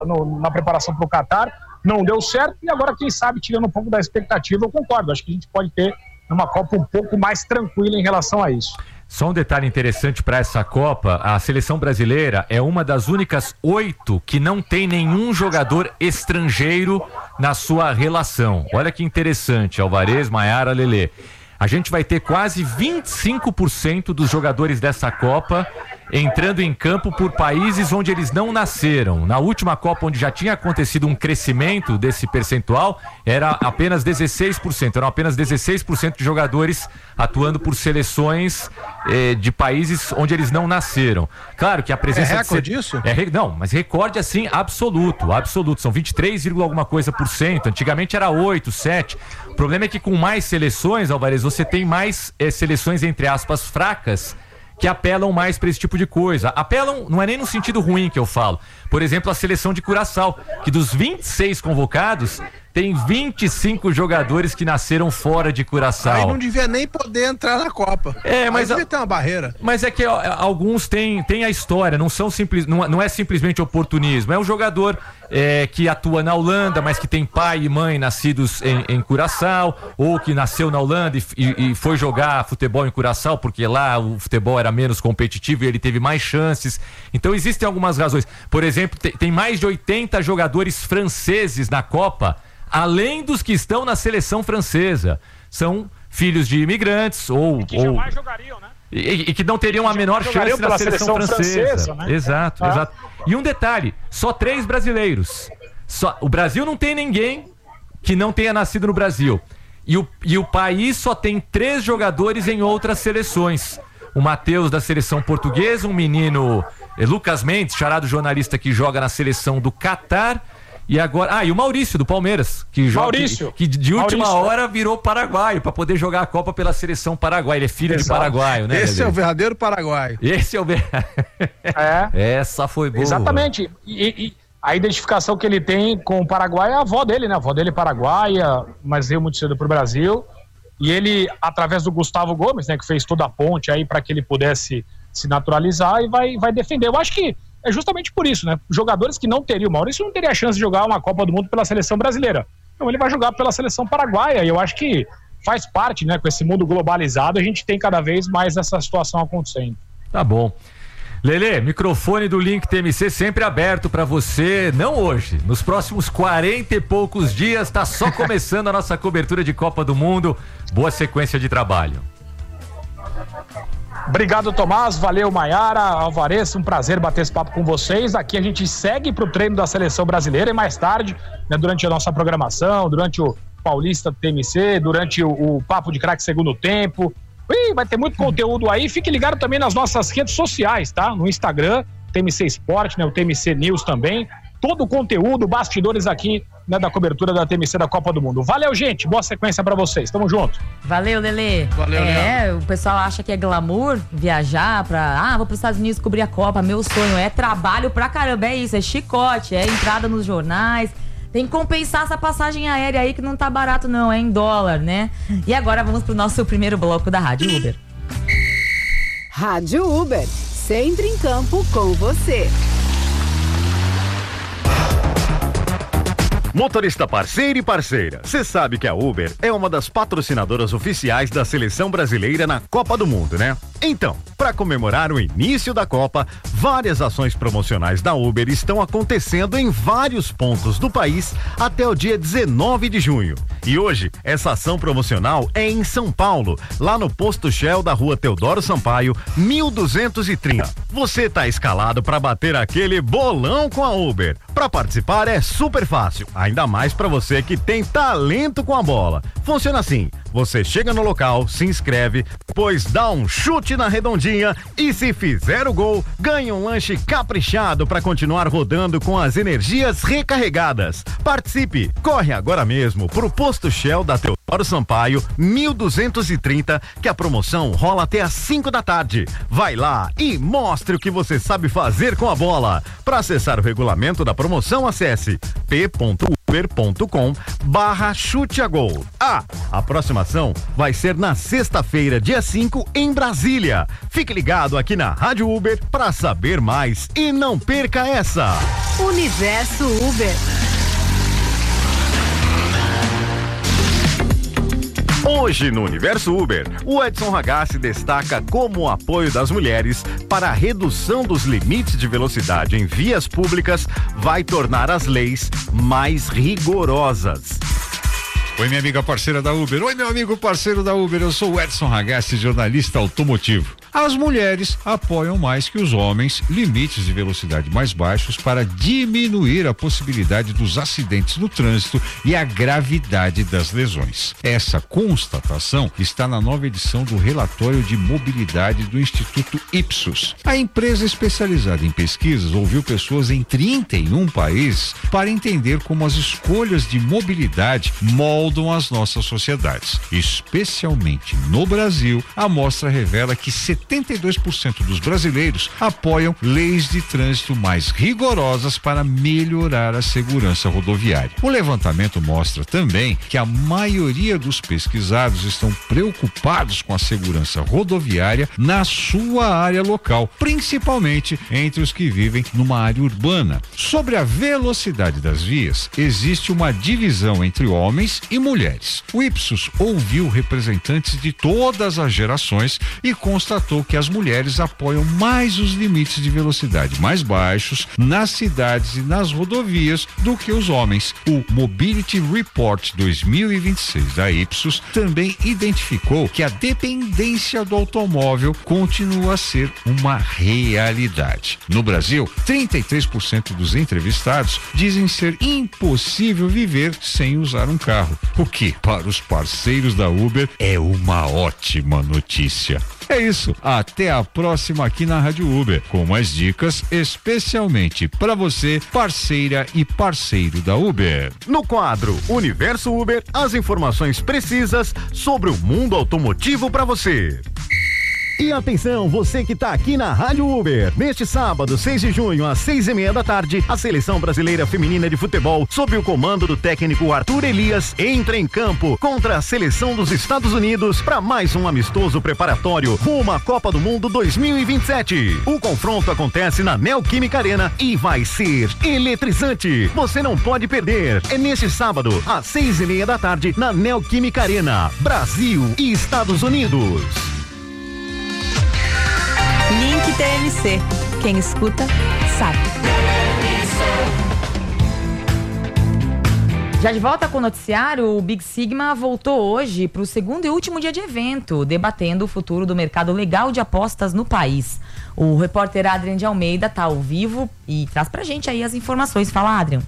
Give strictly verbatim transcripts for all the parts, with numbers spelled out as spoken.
no, na preparação para o Catar, não deu certo, e agora, quem sabe, tirando um pouco da expectativa, eu concordo, acho que a gente pode ter uma Copa um pouco mais tranquila em relação a isso. Só um detalhe interessante para essa Copa, a seleção brasileira é uma das únicas oito que não tem nenhum jogador estrangeiro na sua relação. Olha que interessante, Alvarez, Maiara, Lelê. A gente vai ter quase vinte e cinco por cento dos jogadores dessa Copa entrando em campo por países onde eles não nasceram. Na última Copa, onde já tinha acontecido um crescimento desse percentual, era apenas dezesseis por cento. Eram apenas dezesseis por cento de jogadores atuando por seleções eh, de países onde eles não nasceram. Claro que a presença... É recorde de... disso? É, não, mas recorde assim, absoluto, absoluto. São vinte e três, alguma coisa por cento. Antigamente era oito, sete. O problema é que com mais seleções, Alvarez, você tem mais eh, seleções, entre aspas, fracas, que apelam mais para esse tipo de coisa. Apelam, não é nem no sentido ruim que eu falo. Por exemplo, a seleção de Curaçao, que dos vinte e seis convocados, tem vinte e cinco jogadores que nasceram fora de Curaçao. Aí não devia nem poder entrar na Copa. É, mas devia ter uma barreira. Mas é que ó, alguns têm, têm a história, não são simples, não, não é simplesmente oportunismo. É um jogador é, que atua na Holanda, mas que tem pai e mãe nascidos em, em Curaçao, ou que nasceu na Holanda e, e, e foi jogar futebol em Curaçao, porque lá o futebol era menos competitivo e ele teve mais chances. Então existem algumas razões. Por exemplo, tem, tem mais de oitenta jogadores franceses na Copa, além dos que estão na seleção francesa. São filhos de imigrantes ou... E que ou... jamais jogariam, né? E, e que não teriam a menor chance na seleção, seleção francesa. francesa né? Exato, ah. exato. E um detalhe, só três brasileiros. Só, o Brasil não tem ninguém que não tenha nascido no Brasil. E o, e o país só tem três jogadores em outras seleções. O Matheus da seleção portuguesa, um menino, é, Lucas Mendes, charado jornalista que joga na seleção do Catar. E agora, ah, e o Maurício do Palmeiras, que joga, Maurício. que, que de última Maurício. hora virou paraguaio para poder jogar a Copa pela seleção paraguaia. Ele é filho Exato. de paraguaio, né? Esse Lelê? é o verdadeiro paraguaio. Esse é o verdadeiro. É. Essa foi boa. Exatamente. E, e a identificação que ele tem com o Paraguai é a avó dele, né? A avó dele é paraguaia, mas veio muito cedo pro Brasil. E ele, através do Gustavo Gomes, né, que fez toda a ponte aí para que ele pudesse se naturalizar e vai, vai defender. Eu acho que é justamente por isso, né? Jogadores que não teriam, o Maurício não teria a chance de jogar uma Copa do Mundo pela seleção brasileira. Então ele vai jogar pela seleção paraguaia, e eu acho que faz parte, né? Com esse mundo globalizado, a gente tem cada vez mais essa situação acontecendo. Tá bom. Lelê, microfone do Link T M C sempre aberto pra você, não hoje, nos próximos quarenta e poucos dias, tá só começando a nossa cobertura de Copa do Mundo. Boa sequência de trabalho. Obrigado, Tomás, valeu, Maiara, Alvarez, um prazer bater esse papo com vocês. Aqui a gente segue pro treino da seleção brasileira e mais tarde, né, durante a nossa programação, durante o Paulista T M C, durante o, o Papo de Craque Segundo Tempo. Ih, vai ter muito conteúdo aí. Fique ligado também nas nossas redes sociais, tá? No Instagram, T M C Sport, né? O T M C News também. Todo o conteúdo, bastidores aqui, né, da cobertura da T M C da Copa do Mundo. Valeu, gente. Boa sequência pra vocês. Tamo junto. Valeu, Lelê. Valeu, É, Leandro. o pessoal acha que é glamour viajar pra... Ah, vou pros Estados Unidos cobrir a Copa. Meu sonho é trabalho pra caramba. É isso, é chicote, é entrada nos jornais. Tem que compensar essa passagem aérea aí que não tá barato não, é em dólar, né? E agora vamos pro nosso primeiro bloco da Rádio Uber. Rádio Uber, sempre em campo com você. Motorista parceiro e parceira, você sabe que a Uber é uma das patrocinadoras oficiais da seleção brasileira na Copa do Mundo, né? Então, para comemorar o início da Copa, várias ações promocionais da Uber estão acontecendo em vários pontos do país até o dia dezenove de junho. E hoje, essa ação promocional é em São Paulo, lá no Posto Shell da Rua Teodoro Sampaio, mil duzentos e trinta. Você tá escalado para bater aquele bolão com a Uber. Para participar é super fácil, ainda mais para você que tem talento com a bola. Funciona assim: você chega no local, se inscreve, depois dá um chute na redondinha e, se fizer o gol, ganha um lanche caprichado para continuar rodando com as energias recarregadas. Participe! Corre agora mesmo pro Posto Shell da Teodoro Sampaio, mil duzentos e trinta, que a promoção rola até às cinco da tarde. Vai lá e mostre o que você sabe fazer com a bola. Para acessar o regulamento da promoção, acesse p ponto u uber ponto com barra chute a gol. Ah, a próxima ação vai ser na sexta-feira, dia cinco, em Brasília. Fique ligado aqui na Rádio Uber para saber mais e não perca essa. Universo Uber. Hoje no Universo Uber, o Edson Ragazzi destaca como o apoio das mulheres para a redução dos limites de velocidade em vias públicas vai tornar as leis mais rigorosas. Oi, minha amiga parceira da Uber. Oi, meu amigo parceiro da Uber. Eu sou o Edson Ragazzi, jornalista automotivo. As mulheres apoiam mais que os homens limites de velocidade mais baixos para diminuir a possibilidade dos acidentes no trânsito e a gravidade das lesões. Essa constatação está na nova edição do relatório de mobilidade do Instituto Ipsos. A empresa especializada em pesquisas ouviu pessoas em trinta e um países para entender como as escolhas de mobilidade moldam as nossas sociedades. Especialmente no Brasil, a amostra revela que setenta e dois por cento dos brasileiros apoiam leis de trânsito mais rigorosas para melhorar a segurança rodoviária. O levantamento mostra também que a maioria dos pesquisados estão preocupados com a segurança rodoviária na sua área local, principalmente entre os que vivem numa área urbana. Sobre a velocidade das vias, existe uma divisão entre homens e mulheres. O Ipsos ouviu representantes de todas as gerações e constatou que as mulheres apoiam mais os limites de velocidade mais baixos nas cidades e nas rodovias do que os homens. O Mobility Report dois mil e vinte e seis da Ipsos também identificou que a dependência do automóvel continua a ser uma realidade. No Brasil, trinta e três por cento dos entrevistados dizem ser impossível viver sem usar um carro, o que, para os parceiros da Uber, é uma ótima notícia. É isso, até a próxima aqui na Rádio Uber, com mais dicas especialmente para você, parceira e parceiro da Uber. No quadro Universo Uber, as informações precisas sobre o mundo automotivo para você. E atenção, você que tá aqui na Rádio Uber. Neste sábado, seis de junho, às seis e meia da tarde, a Seleção Brasileira Feminina de Futebol, sob o comando do técnico Arthur Elias, entra em campo contra a Seleção dos Estados Unidos para mais um amistoso preparatório rumo à Copa do Mundo dois mil e vinte e sete. O confronto acontece na Neoquímica Arena e vai ser eletrizante. Você não pode perder. É neste sábado, às seis e meia da tarde, na Neoquímica Arena, Brasil e Estados Unidos. Link T M C. Quem escuta, sabe. Já de volta com o noticiário, o Big Sigma voltou hoje para o segundo e último dia de evento, debatendo o futuro do mercado legal de apostas no país. O repórter Adrian de Almeida está ao vivo e traz pra gente aí as informações. Fala, Adrian.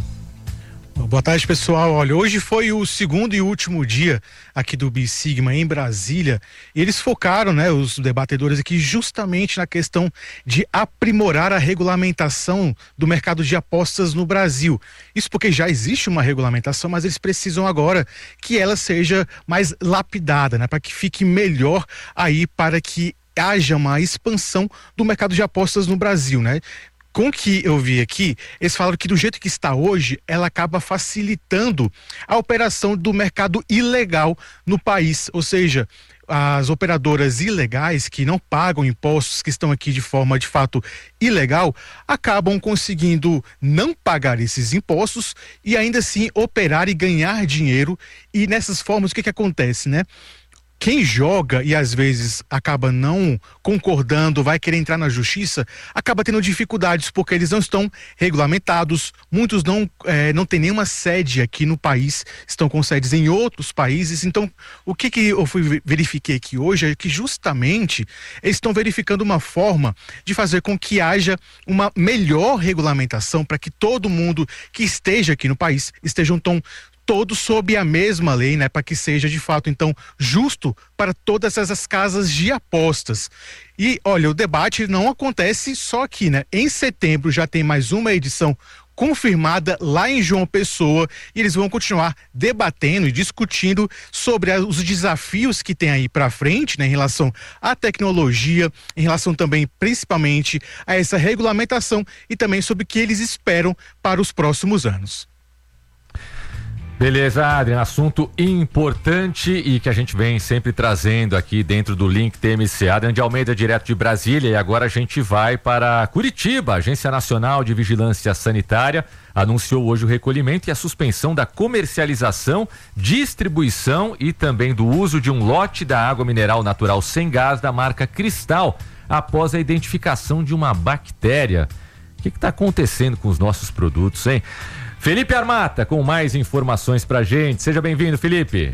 Boa tarde, pessoal. Olha, hoje foi o segundo e último dia aqui do Big Sigma em Brasília. E eles focaram, né, os debatedores aqui justamente na questão de aprimorar a regulamentação do mercado de apostas no Brasil. Isso porque já existe uma regulamentação, mas eles precisam agora que ela seja mais lapidada, né, para que fique melhor aí, para que haja uma expansão do mercado de apostas no Brasil, né? Com o que eu vi aqui, eles falaram que do jeito que está hoje, ela acaba facilitando a operação do mercado ilegal no país. Ou seja, as operadoras ilegais que não pagam impostos, que estão aqui de forma de fato ilegal, acabam conseguindo não pagar esses impostos e ainda assim operar e ganhar dinheiro. E nessas formas, o que que acontece, né? Quem joga e às vezes acaba não concordando, vai querer entrar na justiça, acaba tendo dificuldades porque eles não estão regulamentados, muitos não, é, não têm nenhuma sede aqui no país, estão com sedes em outros países. Então, o que, que eu fui, verifiquei aqui hoje é que justamente eles estão verificando uma forma de fazer com que haja uma melhor regulamentação para que todo mundo que esteja aqui no país esteja um tom todos sob a mesma lei, né, para que seja de fato então justo para todas essas casas de apostas. E olha, o debate não acontece só aqui, né? Em setembro já tem mais uma edição confirmada lá em João Pessoa e eles vão continuar debatendo e discutindo sobre a, os desafios que tem aí para frente, né, em relação à tecnologia, em relação também principalmente a essa regulamentação e também sobre o que eles esperam para os próximos anos. Beleza, Adriano, assunto importante e que a gente vem sempre trazendo aqui dentro do Link T M C. Adriano de Almeida, direto de Brasília, e agora a gente vai para Curitiba. A Agência Nacional de Vigilância Sanitária anunciou hoje o recolhimento e a suspensão da comercialização, distribuição e também do uso de um lote da água mineral natural sem gás da marca Cristal, após a identificação de uma bactéria. O que está acontecendo com os nossos produtos, hein? Felipe Armata, com mais informações pra gente. Seja bem-vindo, Felipe.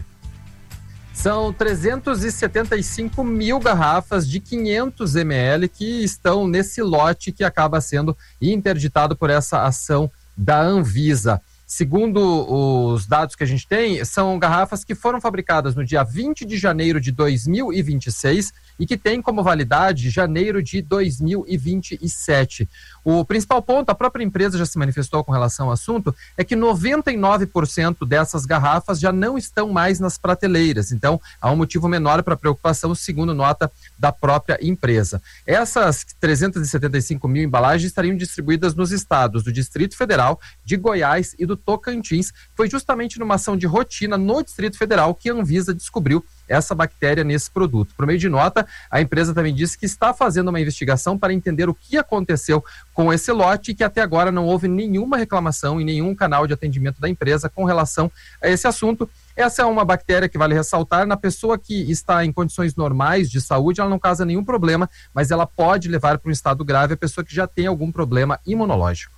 São trezentos e setenta e cinco mil garrafas de quinhentos mililitros que estão nesse lote que acaba sendo interditado por essa ação da Anvisa. Segundo os dados que a gente tem, são garrafas que foram fabricadas no dia vinte de janeiro de dois mil e vinte e seis e que têm como validade janeiro de dois mil e vinte e sete. O principal ponto, a própria empresa já se manifestou com relação ao assunto, é que noventa e nove por cento dessas garrafas já não estão mais nas prateleiras. Então, há um motivo menor para preocupação, segundo nota da própria empresa. Essas trezentos e setenta e cinco mil embalagens estariam distribuídas nos estados do Distrito Federal, de Goiás e do Tocantins. Foi justamente numa ação de rotina no Distrito Federal que a Anvisa descobriu essa bactéria nesse produto. Por meio de nota, a empresa também disse que está fazendo uma investigação para entender o que aconteceu com esse lote e que até agora não houve nenhuma reclamação em nenhum canal de atendimento da empresa com relação a esse assunto. Essa é uma bactéria que, vale ressaltar, na pessoa que está em condições normais de saúde, ela não causa nenhum problema, mas ela pode levar para um estado grave a pessoa que já tem algum problema imunológico.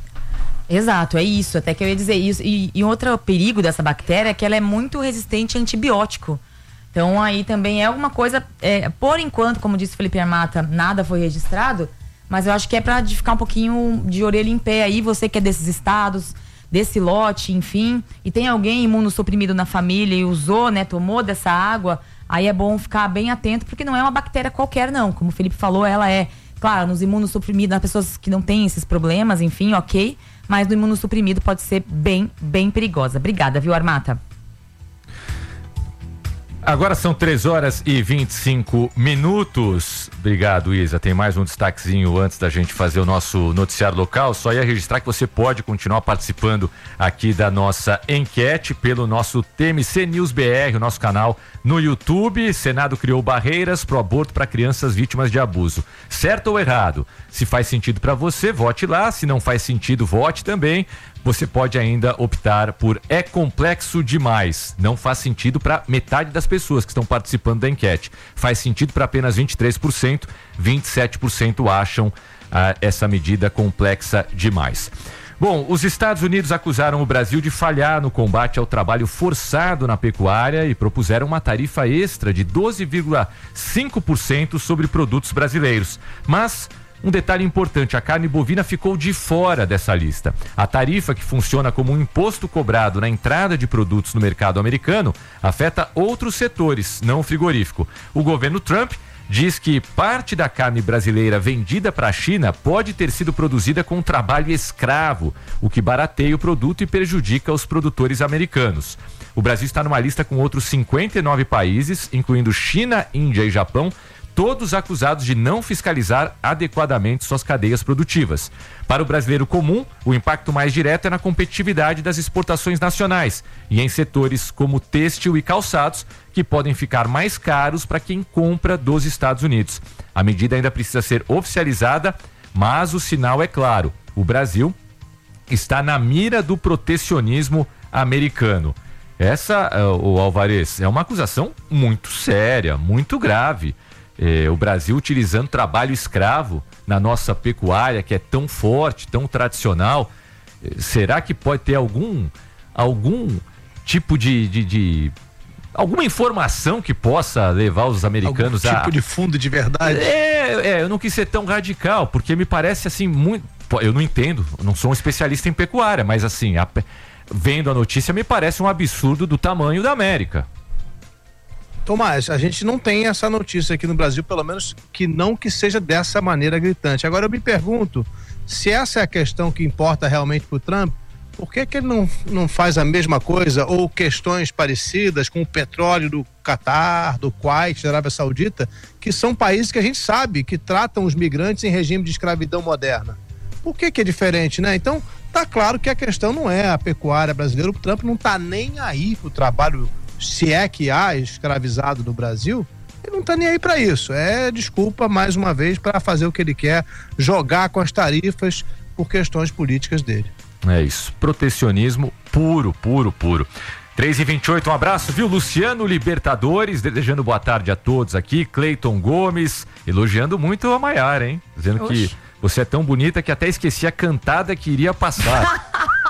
Exato, é isso, até que eu ia dizer isso. E, e outro perigo dessa bactéria é que ela é muito resistente a antibiótico. Então aí também é alguma coisa, é, por enquanto, como disse o Felipe Armata, nada foi registrado, mas eu acho que é para ficar um pouquinho de orelha em pé aí, você que é desses estados, desse lote, enfim, e tem alguém imunossuprimido na família e usou, né, tomou dessa água, aí é bom ficar bem atento, porque não é uma bactéria qualquer não, como o Felipe falou, ela é, claro, nos imunossuprimidos, nas pessoas que não têm esses problemas, enfim, ok, mas no imunossuprimido pode ser bem, bem perigosa. Obrigada, viu, Armata? Agora são três horas e vinte e cinco minutos. Obrigado, Isa. Tem mais um destaquezinho antes da gente fazer o nosso noticiário local. Só ia registrar que você pode continuar participando aqui da nossa enquete pelo nosso T M C News B R, o nosso canal no YouTube. Senado criou barreiras pro aborto para crianças vítimas de abuso. Certo ou errado? Se faz sentido para você, vote lá. Se não faz sentido, vote também. Você pode ainda optar por é complexo demais. Não faz sentido para metade das pessoas que estão participando da enquete. Faz sentido para apenas vinte e três por cento, vinte e sete por cento acham ah, essa medida complexa demais. Bom, os Estados Unidos acusaram o Brasil de falhar no combate ao trabalho forçado na pecuária e propuseram uma tarifa extra de doze vírgula cinco por cento sobre produtos brasileiros. Mas um detalhe importante, a carne bovina ficou de fora dessa lista. A tarifa, que funciona como um imposto cobrado na entrada de produtos no mercado americano, afeta outros setores, não o frigorífico. O governo Trump diz que parte da carne brasileira vendida para a China pode ter sido produzida com trabalho escravo, o que barateia o produto e prejudica os produtores americanos. O Brasil está numa lista com outros cinquenta e nove países, incluindo China, Índia e Japão, todos acusados de não fiscalizar adequadamente suas cadeias produtivas. Para o brasileiro comum, o impacto mais direto é na competitividade das exportações nacionais e em setores como têxtil e calçados, que podem ficar mais caros para quem compra dos Estados Unidos. A medida ainda precisa ser oficializada, mas o sinal é claro: o Brasil está na mira do protecionismo americano. Essa, o Alvarez, é uma acusação muito séria, muito grave. É, o Brasil utilizando trabalho escravo na nossa pecuária, que é tão forte, tão tradicional. É, será que pode ter algum algum tipo de, de, de alguma informação que possa levar os americanos algum a... tipo de fundo de verdade? É, é, eu não quis ser tão radical, porque me parece assim muito... Eu não entendo, eu não sou um especialista em pecuária, mas assim, a... vendo a notícia, me parece um absurdo do tamanho da América. Tomás, a gente não tem essa notícia aqui no Brasil, pelo menos que não que seja dessa maneira gritante. Agora eu me pergunto, se essa é a questão que importa realmente para o Trump, por que que ele não, não faz a mesma coisa ou questões parecidas com o petróleo do Catar, do Kuwait, da Arábia Saudita, que são países que a gente sabe que tratam os migrantes em regime de escravidão moderna? Por que que é diferente, né? Então, Tá claro que a questão não é a pecuária brasileira, o Trump não tá nem aí pro trabalho, se é que há escravizado no Brasil, ele não tá nem aí para isso. É desculpa, mais uma vez, para fazer o que ele quer, jogar com as tarifas por questões políticas dele. É isso, protecionismo puro, puro, puro. três e vinte e oito, um abraço, viu? Luciano Libertadores, desejando boa tarde a todos aqui. Cleiton Gomes, elogiando muito a Maiara, hein? Dizendo Oxi. que você é tão bonita que até esqueci a cantada que iria passar.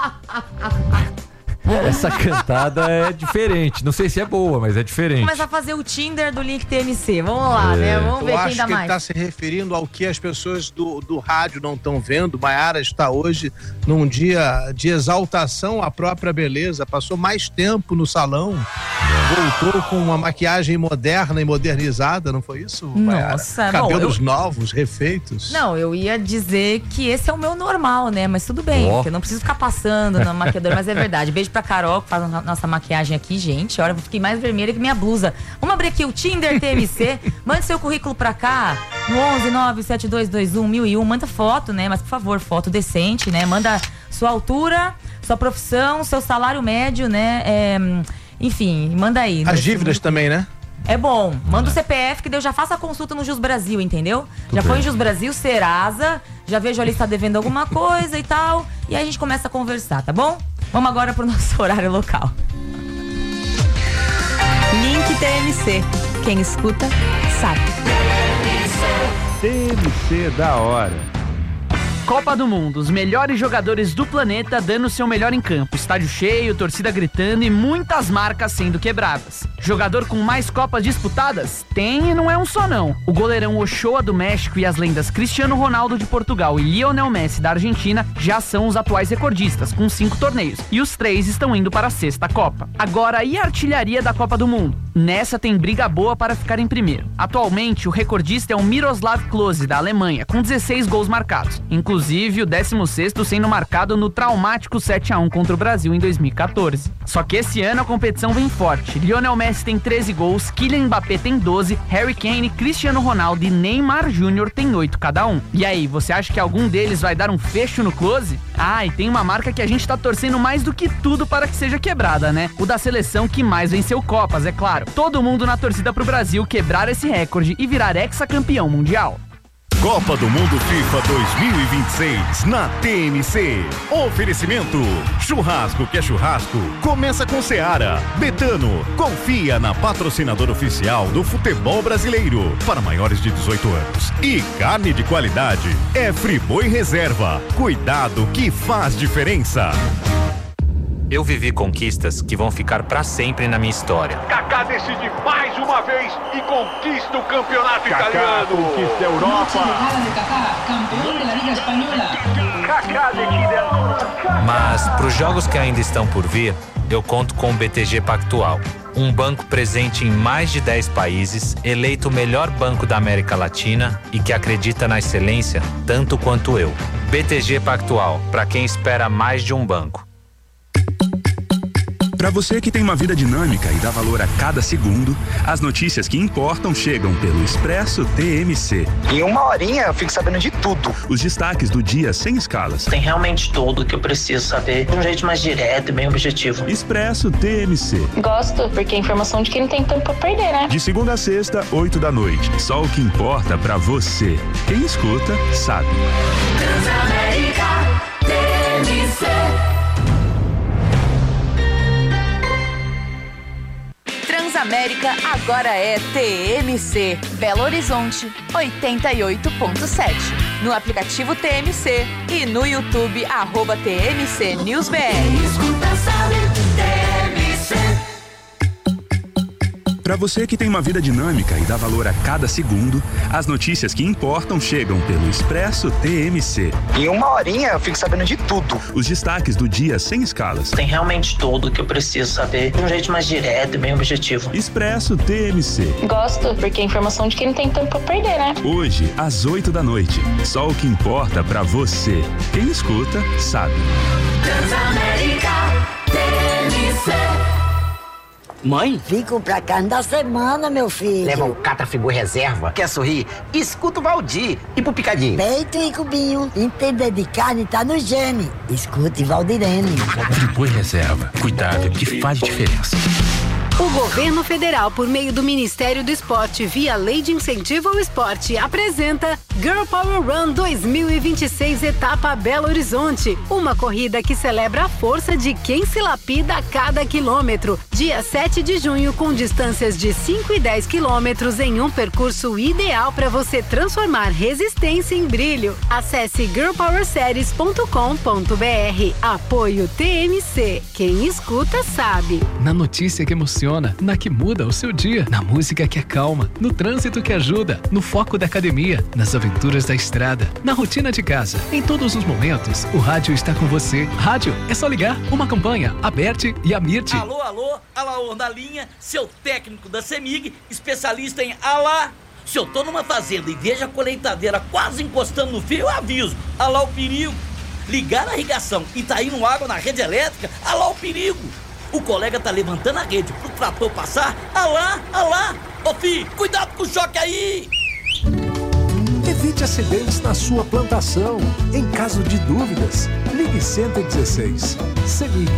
Essa cantada é diferente. Não sei se é boa, mas é diferente. Começa a fazer o Tinder do Link T M C. Vamos lá, é. né? Vamos ver Eu quem acho dá que mais. Ele está se referindo ao que as pessoas do, do rádio não estão vendo. Maiara está hoje num dia de exaltação à própria beleza. Passou mais tempo no salão. Voltou com uma maquiagem moderna e modernizada, não foi isso, Maiara? Nossa, cabelos bom, eu... novos, refeitos. Não, eu ia dizer que esse é o meu normal, né? Mas tudo bem, oh. porque eu não preciso ficar passando na maquiadora, mas é verdade. Beijo pra Carol, que faz a nossa maquiagem aqui, gente. Olha, eu fiquei mais vermelha que minha blusa. Vamos abrir aqui o Tinder T M C. Mande seu currículo pra cá, no onze nove sete dois dois um mil e um. Manda foto, né? Mas, por favor, foto decente, né? Manda sua altura, sua profissão, seu salário médio, né? É... Enfim, manda aí. As dívidas também, né? É bom. Manda o C P F que eu já faço a consulta no Jus Brasil, entendeu? Tudo já bem. Foi em Jus Brasil, Serasa, já vejo ali se tá devendo alguma coisa e tal. E aí a gente começa a conversar, tá bom? Vamos agora pro nosso horário local. Link T M C. Quem escuta, sabe. T M C da hora. Copa do Mundo, os melhores jogadores do planeta dando o seu melhor em campo, estádio cheio, torcida gritando e muitas marcas sendo quebradas. Jogador com mais Copas disputadas? Tem e não é um só não. O goleirão Ochoa do México e as lendas Cristiano Ronaldo de Portugal e Lionel Messi da Argentina já são os atuais recordistas, com cinco torneios, e os três estão indo para a sexta Copa. Agora, e a artilharia da Copa do Mundo? Nessa tem briga boa para ficar em primeiro. Atualmente, o recordista é o Miroslav Klose, da Alemanha, com dezesseis gols marcados, inclusive o décimo sexto sendo marcado no traumático sete a um contra o Brasil em dois mil e catorze. Só que esse ano a competição vem forte. Lionel Messi tem treze gols, Kylian Mbappé tem doze, Harry Kane, Cristiano Ronaldo e Neymar Júnior tem oito cada um. E aí, você acha que algum deles vai dar um fecho no Klose? Ah, e tem uma marca que a gente tá torcendo mais do que tudo para que seja quebrada, né? O da seleção que mais venceu Copas, é claro. Todo mundo na torcida pro Brasil quebrar esse recorde e virar hexacampeão mundial. Copa do Mundo FIFA dois mil e vinte e seis na T M C. Oferecimento: churrasco que é churrasco, começa com Seara. Betano, confia na patrocinadora oficial do futebol brasileiro para maiores de dezoito anos. E carne de qualidade é Friboi Reserva. Cuidado que faz diferença. Eu vivi conquistas que vão ficar pra sempre na minha história. Kaká decide mais uma vez e conquista o campeonato Kaká italiano. Conquista a Europa. Mas pros jogos que ainda estão por vir, eu conto com o B T G Pactual. Um banco presente em mais de dez países, eleito o melhor banco da América Latina e que acredita na excelência tanto quanto eu. B T G Pactual, para quem espera mais de um banco. Para você que tem uma vida dinâmica e dá valor a cada segundo, as notícias que importam chegam pelo Expresso T M C. Em uma horinha eu fico sabendo de tudo. Os destaques do dia sem escalas. Tem realmente tudo que eu preciso saber de um jeito mais direto e bem objetivo. Expresso T M C. Gosto, porque é informação de quem não tem tempo pra perder, né? De segunda a sexta, oito da noite. Só o que importa pra você. Quem escuta, sabe. Transamérica T M C. Transamérica agora é T M C. Belo Horizonte, oitenta e oito ponto sete. No aplicativo T M C e no YouTube, arroba T M C News B R. Escuta, sabe, T M C. Para você que tem uma vida dinâmica e dá valor a cada segundo, as notícias que importam chegam pelo Expresso T M C. Em uma horinha eu fico sabendo de tudo. Os destaques do dia sem escalas. Tem realmente tudo que eu preciso saber de um jeito mais direto e bem objetivo. Expresso T M C. Gosto, porque é informação de quem não tem tempo pra perder, né? Hoje, às oito da noite. Só o que importa pra você. Quem escuta, sabe. Transamérica T M C. Mãe? Vim comprar carne da semana, meu filho. Leva o Catrafigu Reserva. Quer sorrir? Escuta o Valdir. E pro picadinho? Peito e cubinho. Entender de carne tá no gene. Escute Valdirene. Catrafigu Reserva. Cuidado que faz diferença. O governo federal, por meio do Ministério do Esporte, via Lei de Incentivo ao Esporte, apresenta Girl Power Run dois mil e vinte e seis, etapa Belo Horizonte. Uma corrida que celebra a força de quem se lapida a cada quilômetro. Dia sete de junho, com distâncias de cinco e dez quilômetros em um percurso ideal para você transformar resistência em brilho. Acesse girl power series ponto com ponto b r. Apoio T M C. Quem escuta sabe. Na notícia que emociona, na que muda o seu dia, na música que acalma, no trânsito que ajuda, no foco da academia, nas aventuras da estrada, na rotina de casa. Em todos os momentos, o rádio está com você. Rádio, é só ligar. Uma campanha, Aberte e Amirte. Alô, alô, Alaor na linha, seu técnico da CEMIG, especialista em alá. Se eu tô numa fazenda e vejo a colheitadeira quase encostando no fio, eu aviso. Alá o perigo. Ligar a irrigação e tá indo água na rede elétrica, alá o perigo. O colega tá levantando a rede pro trator passar. Alá, alá. Ô filho, cuidado com o choque aí. Evite acidentes na sua plantação. Em caso de dúvidas, ligue cento e dezesseis. CEMIG.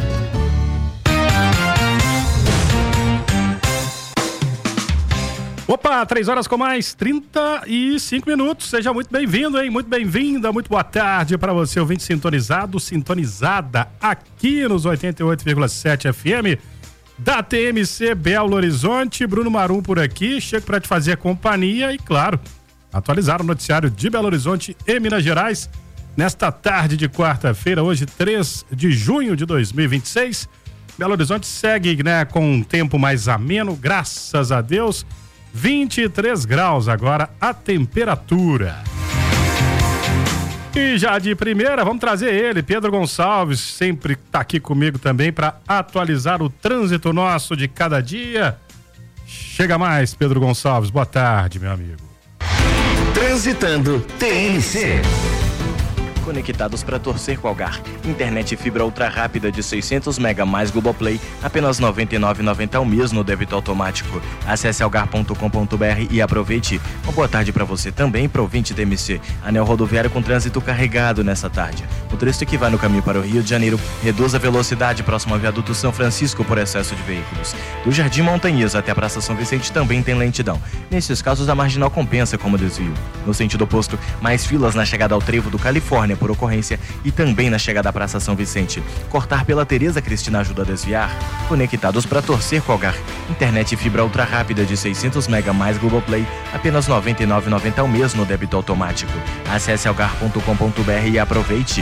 Opa, três horas com mais trinta e cinco minutos. Seja muito bem-vindo, hein? Muito bem-vinda, muito boa tarde para você, ouvinte sintonizado, sintonizada aqui nos oitenta e oito vírgula sete F M da T M C Belo Horizonte. Bruno Marum por aqui, chego para te fazer companhia e, claro, atualizar o noticiário de Belo Horizonte e Minas Gerais nesta tarde de quarta-feira, hoje três de junho de dois mil e vinte e seis. Belo Horizonte segue, né, com um tempo mais ameno, graças a Deus. vinte e três graus agora a temperatura. E já de primeira, vamos trazer ele, Pedro Gonçalves, sempre tá aqui comigo também para atualizar o trânsito nosso de cada dia. Chega mais, Pedro Gonçalves, boa tarde, meu amigo. Transitando T N C. Conectados para torcer com Algar. Internet fibra ultra rápida de seiscentos mega mais Globoplay, apenas noventa e nove reais e noventa centavos ao mês no débito automático. Acesse algar ponto com ponto b r e aproveite. Uma boa tarde para você também, para o ouvinte T M C. Anel rodoviário com trânsito carregado nessa tarde. O trecho que vai no caminho para o Rio de Janeiro reduz a velocidade próximo ao viaduto São Francisco por excesso de veículos. Do Jardim Montanhas até a Praça São Vicente também tem lentidão. Nesses casos, a marginal compensa como desvio. No sentido oposto, mais filas na chegada ao trevo do Califórnia por ocorrência e também na chegada à Praça São Vicente. Cortar pela Tereza Cristina ajuda a desviar. Conectados para torcer com Algar. Internet fibra ultra rápida de seiscentos mega mais Globoplay, apenas noventa e nove reais e noventa centavos ao mês no débito automático. Acesse algar ponto com ponto b r e aproveite.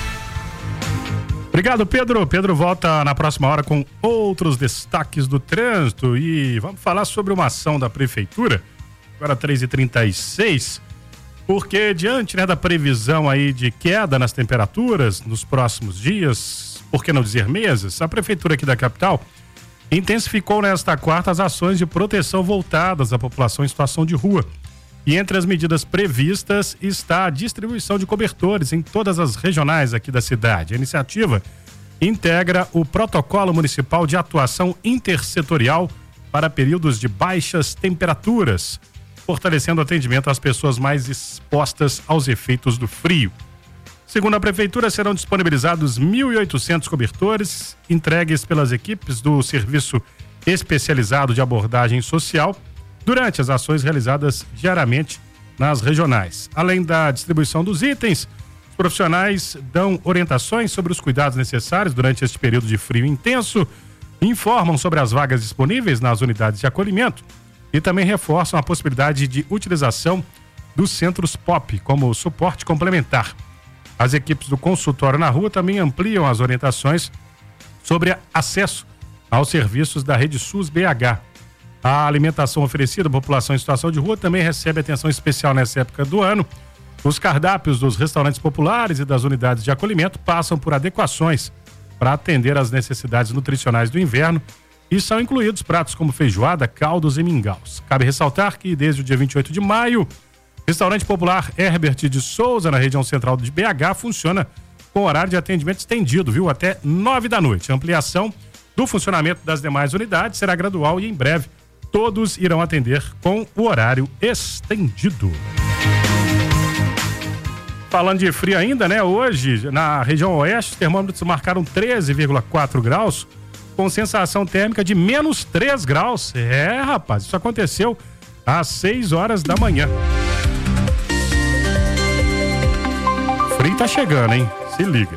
Obrigado, Pedro. Pedro volta na próxima hora com outros destaques do trânsito e vamos falar sobre uma ação da Prefeitura, agora três e trinta e seis, porque diante, né, da previsão aí de queda nas temperaturas nos próximos dias, por que não dizer meses, a Prefeitura aqui da capital intensificou nesta quarta as ações de proteção voltadas à população em situação de rua. E entre as medidas previstas está a distribuição de cobertores em todas as regionais aqui da cidade. A iniciativa integra o Protocolo Municipal de Atuação Intersetorial para períodos de baixas temperaturas, fortalecendo o atendimento às pessoas mais expostas aos efeitos do frio. Segundo a Prefeitura, serão disponibilizados mil e oitocentos cobertores entregues pelas equipes do Serviço Especializado de Abordagem Social durante as ações realizadas diariamente nas regionais. Além da distribuição dos itens, os profissionais dão orientações sobre os cuidados necessários durante este período de frio intenso, informam sobre as vagas disponíveis nas unidades de acolhimento e também reforçam a possibilidade de utilização dos centros P O P como suporte complementar. As equipes do consultório na rua também ampliam as orientações sobre acesso aos serviços da Rede SUS B H. A alimentação oferecida à população em situação de rua também recebe atenção especial nessa época do ano. Os cardápios dos restaurantes populares e das unidades de acolhimento passam por adequações para atender às necessidades nutricionais do inverno e são incluídos pratos como feijoada, caldos e mingaus. Cabe ressaltar que desde o dia vinte e oito de maio, o restaurante popular Herbert de Souza, na região central de B H, funciona com horário de atendimento estendido, viu? Até nove da noite. A ampliação do funcionamento das demais unidades será gradual e em breve todos irão atender com o horário estendido. Falando de frio ainda, né? Hoje, na região oeste, os termômetros marcaram treze vírgula quatro graus, com sensação térmica de menos três graus. É, rapaz, isso aconteceu às seis horas da manhã. Frio tá chegando, hein? Se liga.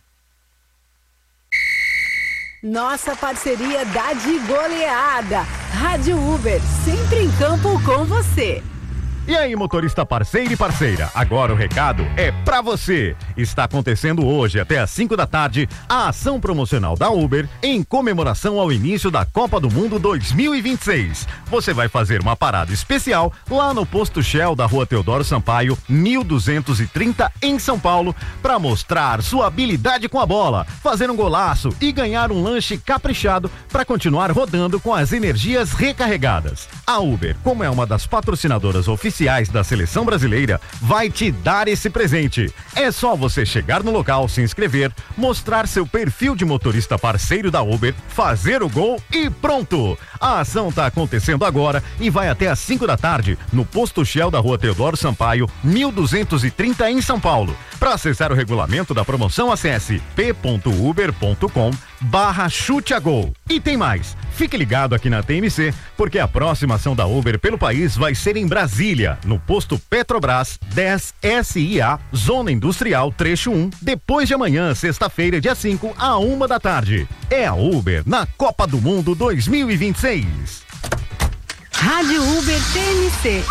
Nossa parceria dá de goleada. Rádio Uber, sempre em campo com você. E aí, motorista parceiro e parceira, agora o recado é pra você. Está acontecendo hoje até às cinco da tarde a ação promocional da Uber em comemoração ao início da Copa do Mundo dois mil e vinte e seis. Você vai fazer uma parada especial lá no posto Shell da Rua Teodoro Sampaio, mil duzentos e trinta em São Paulo, para mostrar sua habilidade com a bola, fazer um golaço e ganhar um lanche caprichado para continuar rodando com as energias recarregadas. A Uber, como é uma das patrocinadoras oficiais da Seleção Brasileira, vai te dar esse presente. É só você chegar no local, se inscrever, mostrar seu perfil de motorista parceiro da Uber, fazer o gol e pronto! A ação está acontecendo agora e vai até às cinco da tarde no posto Shell da Rua Teodoro Sampaio, mil duzentos e trinta em São Paulo. Para acessar o regulamento da promoção, acesse p ponto uber ponto com barra chute a gol. E tem mais, fique ligado aqui na T M C, porque a próxima ação da Uber pelo país vai ser em Brasília, no posto Petrobras dez S I A, Zona Industrial Trecho um, depois de amanhã, sexta-feira, dia cinco, a uma da tarde. É a Uber na Copa do Mundo dois mil e vinte e seis. Rádio Uber T M C.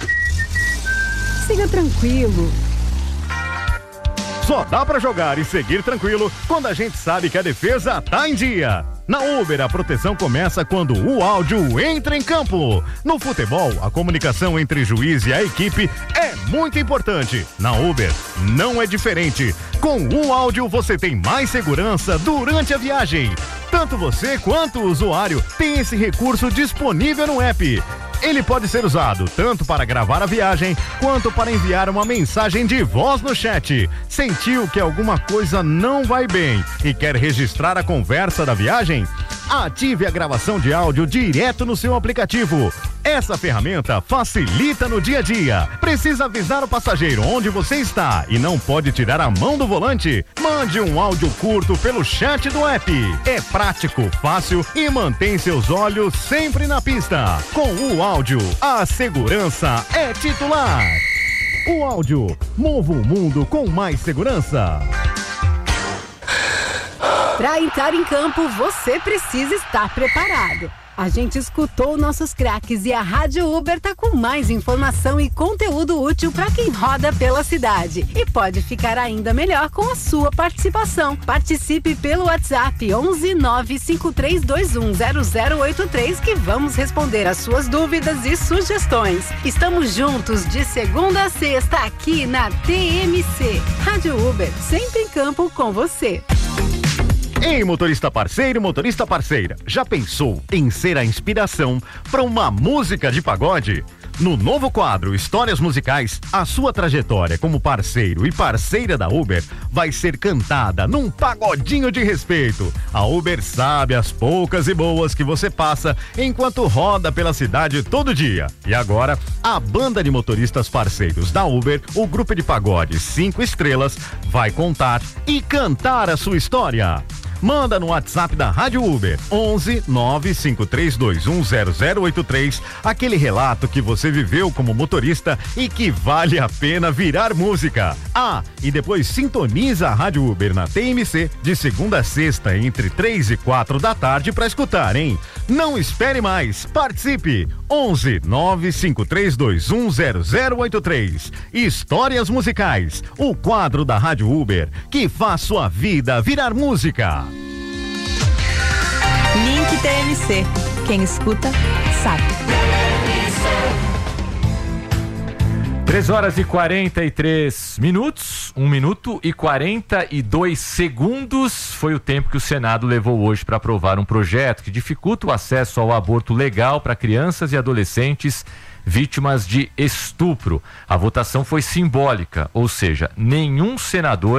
Siga tranquilo. Só dá pra jogar e seguir tranquilo quando a gente sabe que a defesa tá em dia. Na Uber, a proteção começa quando o áudio entra em campo. No futebol, a comunicação entre juiz e a equipe é muito importante. Na Uber, não é diferente. Com o áudio, você tem mais segurança durante a viagem. Tanto você quanto o usuário tem esse recurso disponível no app. Ele pode ser usado tanto para gravar a viagem, quanto para enviar uma mensagem de voz no chat. Sentiu que alguma coisa não vai bem e quer registrar a conversa da viagem? Ative a gravação de áudio direto no seu aplicativo. Essa ferramenta facilita no dia a dia. Precisa avisar o passageiro onde você está e não pode tirar a mão do volante? Mande um áudio curto pelo chat do app. É prático, fácil e mantém seus olhos sempre na pista. Com o áudio, a segurança é titular. O áudio, mova o mundo com mais segurança. Para entrar em campo, você precisa estar preparado. A gente escutou nossos craques e a Rádio Uber tá com mais informação e conteúdo útil para quem roda pela cidade. E pode ficar ainda melhor com a sua participação. Participe pelo WhatsApp onze nove cinco três dois um zero zero oito três que vamos responder as suas dúvidas e sugestões. Estamos juntos de segunda a sexta aqui na T M C. Rádio Uber, sempre em campo com você. Ei, motorista parceiro e motorista parceira, já pensou em ser a inspiração para uma música de pagode? No novo quadro Histórias Musicais, a sua trajetória como parceiro e parceira da Uber vai ser cantada num pagodinho de respeito. A Uber sabe as poucas e boas que você passa enquanto roda pela cidade todo dia. E agora, a banda de motoristas parceiros da Uber, o grupo de pagode cinco estrelas, vai contar e cantar a sua história. Manda no WhatsApp da Rádio Uber, onze nove cinco três dois um zero zero oito três, aquele relato que você viveu como motorista e que vale a pena virar música. Ah, e depois sintoniza a Rádio Uber na T M C de segunda a sexta entre três e quatro da tarde para escutar, hein? Não espere mais, participe! onze nove cinco três dois um zero zero oito três. Histórias Musicais, o quadro da Rádio Uber que faz sua vida virar música. Link T M C. Quem escuta, sabe. três horas e quarenta e três minutos, um minuto e quarenta e dois segundos foi o tempo que o Senado levou hoje para aprovar um projeto que dificulta o acesso ao aborto legal para crianças e adolescentes vítimas de estupro. A votação foi simbólica, ou seja, nenhum senador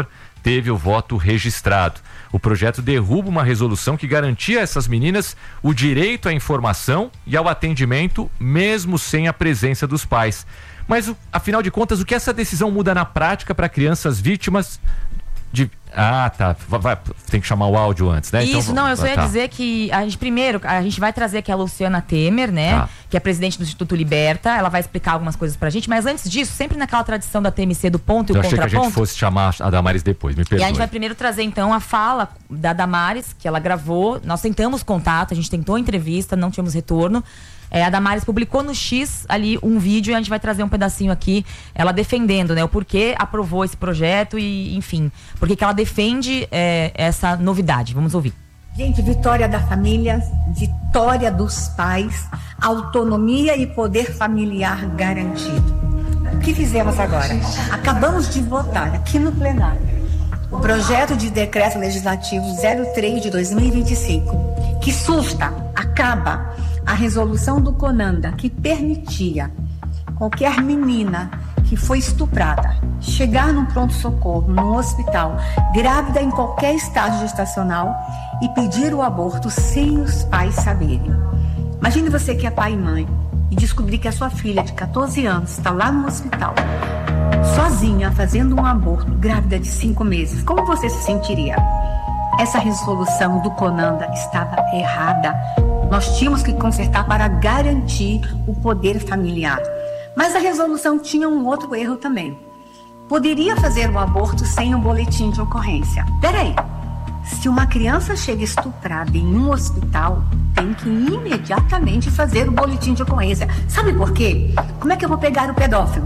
teve o voto registrado. O projeto derruba uma resolução que garantia a essas meninas o direito à informação e ao atendimento, mesmo sem a presença dos pais. Mas, afinal de contas, o que essa decisão muda na prática para crianças vítimas de... Ah, tá. Vai, vai, tem que chamar o áudio antes, né? Isso, então, não, eu só ia tá. dizer que a gente, primeiro, a gente vai trazer aqui a Luciana Temer, né? Tá. Que é presidente do Instituto Liberta. Ela vai explicar algumas coisas pra gente, mas antes disso, sempre naquela tradição da T M C do ponto e eu o achei contraponto. que a gente fosse chamar a Damares depois, me perdoe. E a gente vai primeiro trazer, então, a fala da Damares, que ela gravou. Nós tentamos contato, a gente tentou entrevista, não tínhamos retorno. É, a Damares publicou no X ali um vídeo e a gente vai trazer um pedacinho aqui, ela defendendo, né, o porquê aprovou esse projeto e, enfim, porque que ela defende é, essa novidade. Vamos ouvir. Gente, vitória da família, vitória dos pais, autonomia e poder familiar garantido. O que fizemos agora? Acabamos de votar aqui no plenário o projeto de decreto legislativo zero três de dois mil e vinte e cinco, que susta, acaba a resolução do CONANDA, que permitia qualquer menina que foi estuprada chegar num pronto-socorro, num hospital, grávida em qualquer estágio gestacional e pedir o aborto sem os pais saberem. Imagine você que é pai e mãe e descobrir que a sua filha de catorze anos está lá no hospital, sozinha, fazendo um aborto, grávida de cinco meses. Como você se sentiria? Essa resolução do CONANDA estava errada. Nós tínhamos que consertar para garantir o poder familiar. Mas a resolução tinha um outro erro também. Poderia fazer o aborto sem um boletim de ocorrência. Peraí, se uma criança chega estuprada em um hospital, tem que imediatamente fazer o boletim de ocorrência. Sabe por quê? Como é que eu vou pegar o pedófilo?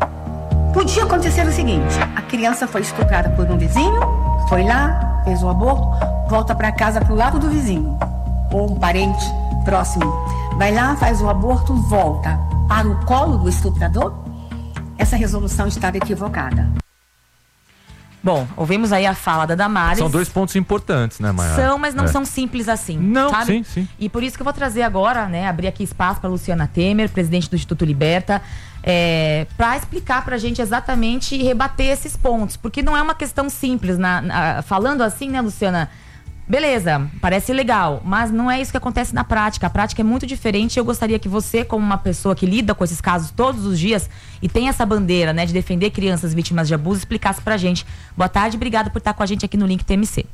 Podia acontecer o seguinte: a criança foi estuprada por um vizinho, foi lá, fez o aborto, volta para casa pro lado do vizinho, ou um parente próximo, vai lá, faz o aborto, volta para o colo do estuprador. Essa resolução estava equivocada. Bom, ouvimos aí a fala da Damares. São dois pontos importantes, né, Maiara? São, mas não é. são simples assim. Não, sabe? sim, sim. E por isso que eu vou trazer agora, né, abrir aqui espaço para Luciana Temer, presidente do Instituto Liberta, é, para explicar pra gente exatamente e rebater esses pontos, porque não é uma questão simples. Na, na, falando assim, né, Luciana? Beleza, parece legal, mas não é isso que acontece na prática. A prática é muito diferente. Eu gostaria que você, como uma pessoa que lida com esses casos todos os dias e tem essa bandeira, né, de defender crianças vítimas de abuso, explicasse pra gente. Boa tarde, obrigada por estar com a gente aqui no Link T M C.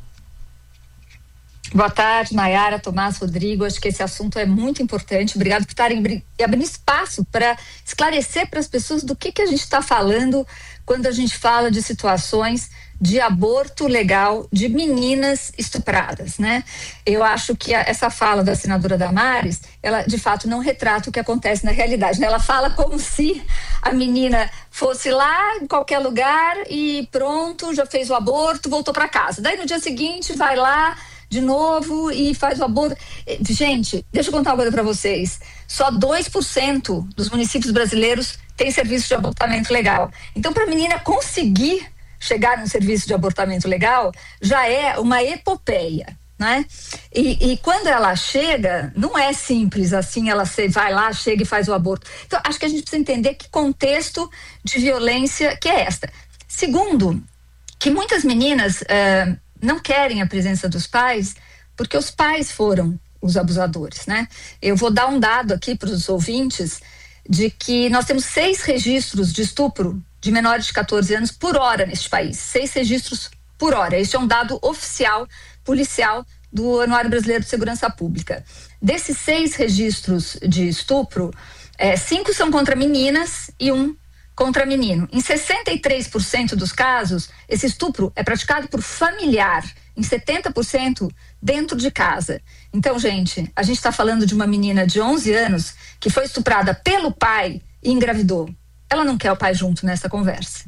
Boa tarde, Nayara, Tomás, Rodrigo. Acho que esse assunto é muito importante. Obrigado por estarem abrindo espaço para esclarecer para as pessoas do que, que a gente está falando quando a gente fala de situações de aborto legal de meninas estupradas, né? Eu acho que a, essa fala da senadora Damares, ela de fato não retrata o que acontece na realidade, né? Ela fala como se a menina fosse lá em qualquer lugar e pronto, já fez o aborto, voltou para casa. Daí no dia seguinte vai lá de novo e faz o aborto. Gente, deixa eu contar uma coisa para vocês. Só dois por cento dos municípios brasileiros têm serviço de abortamento legal. Então, para a menina conseguir chegar num serviço de abortamento legal, já é uma epopeia, né? E, e quando ela chega, não é simples assim, ela se, vai lá, chega e faz o aborto. Então, acho que a gente precisa entender que contexto de violência que é esta. Segundo, que muitas meninas uh, não querem a presença dos pais porque os pais foram os abusadores, né? Eu vou dar um dado aqui para os ouvintes de que nós temos seis registros de estupro de menores de catorze anos por hora neste país. Seis registros por hora. Este é um dado oficial, policial, do Anuário Brasileiro de Segurança Pública. Desses seis registros de estupro, é, cinco são contra meninas e um contra menino. Em sessenta e três por cento dos casos, esse estupro é praticado por familiar. Em setenta por cento dentro de casa. Então, gente, a gente está falando de uma menina de onze anos que foi estuprada pelo pai e engravidou. Ela não quer o pai junto nessa conversa.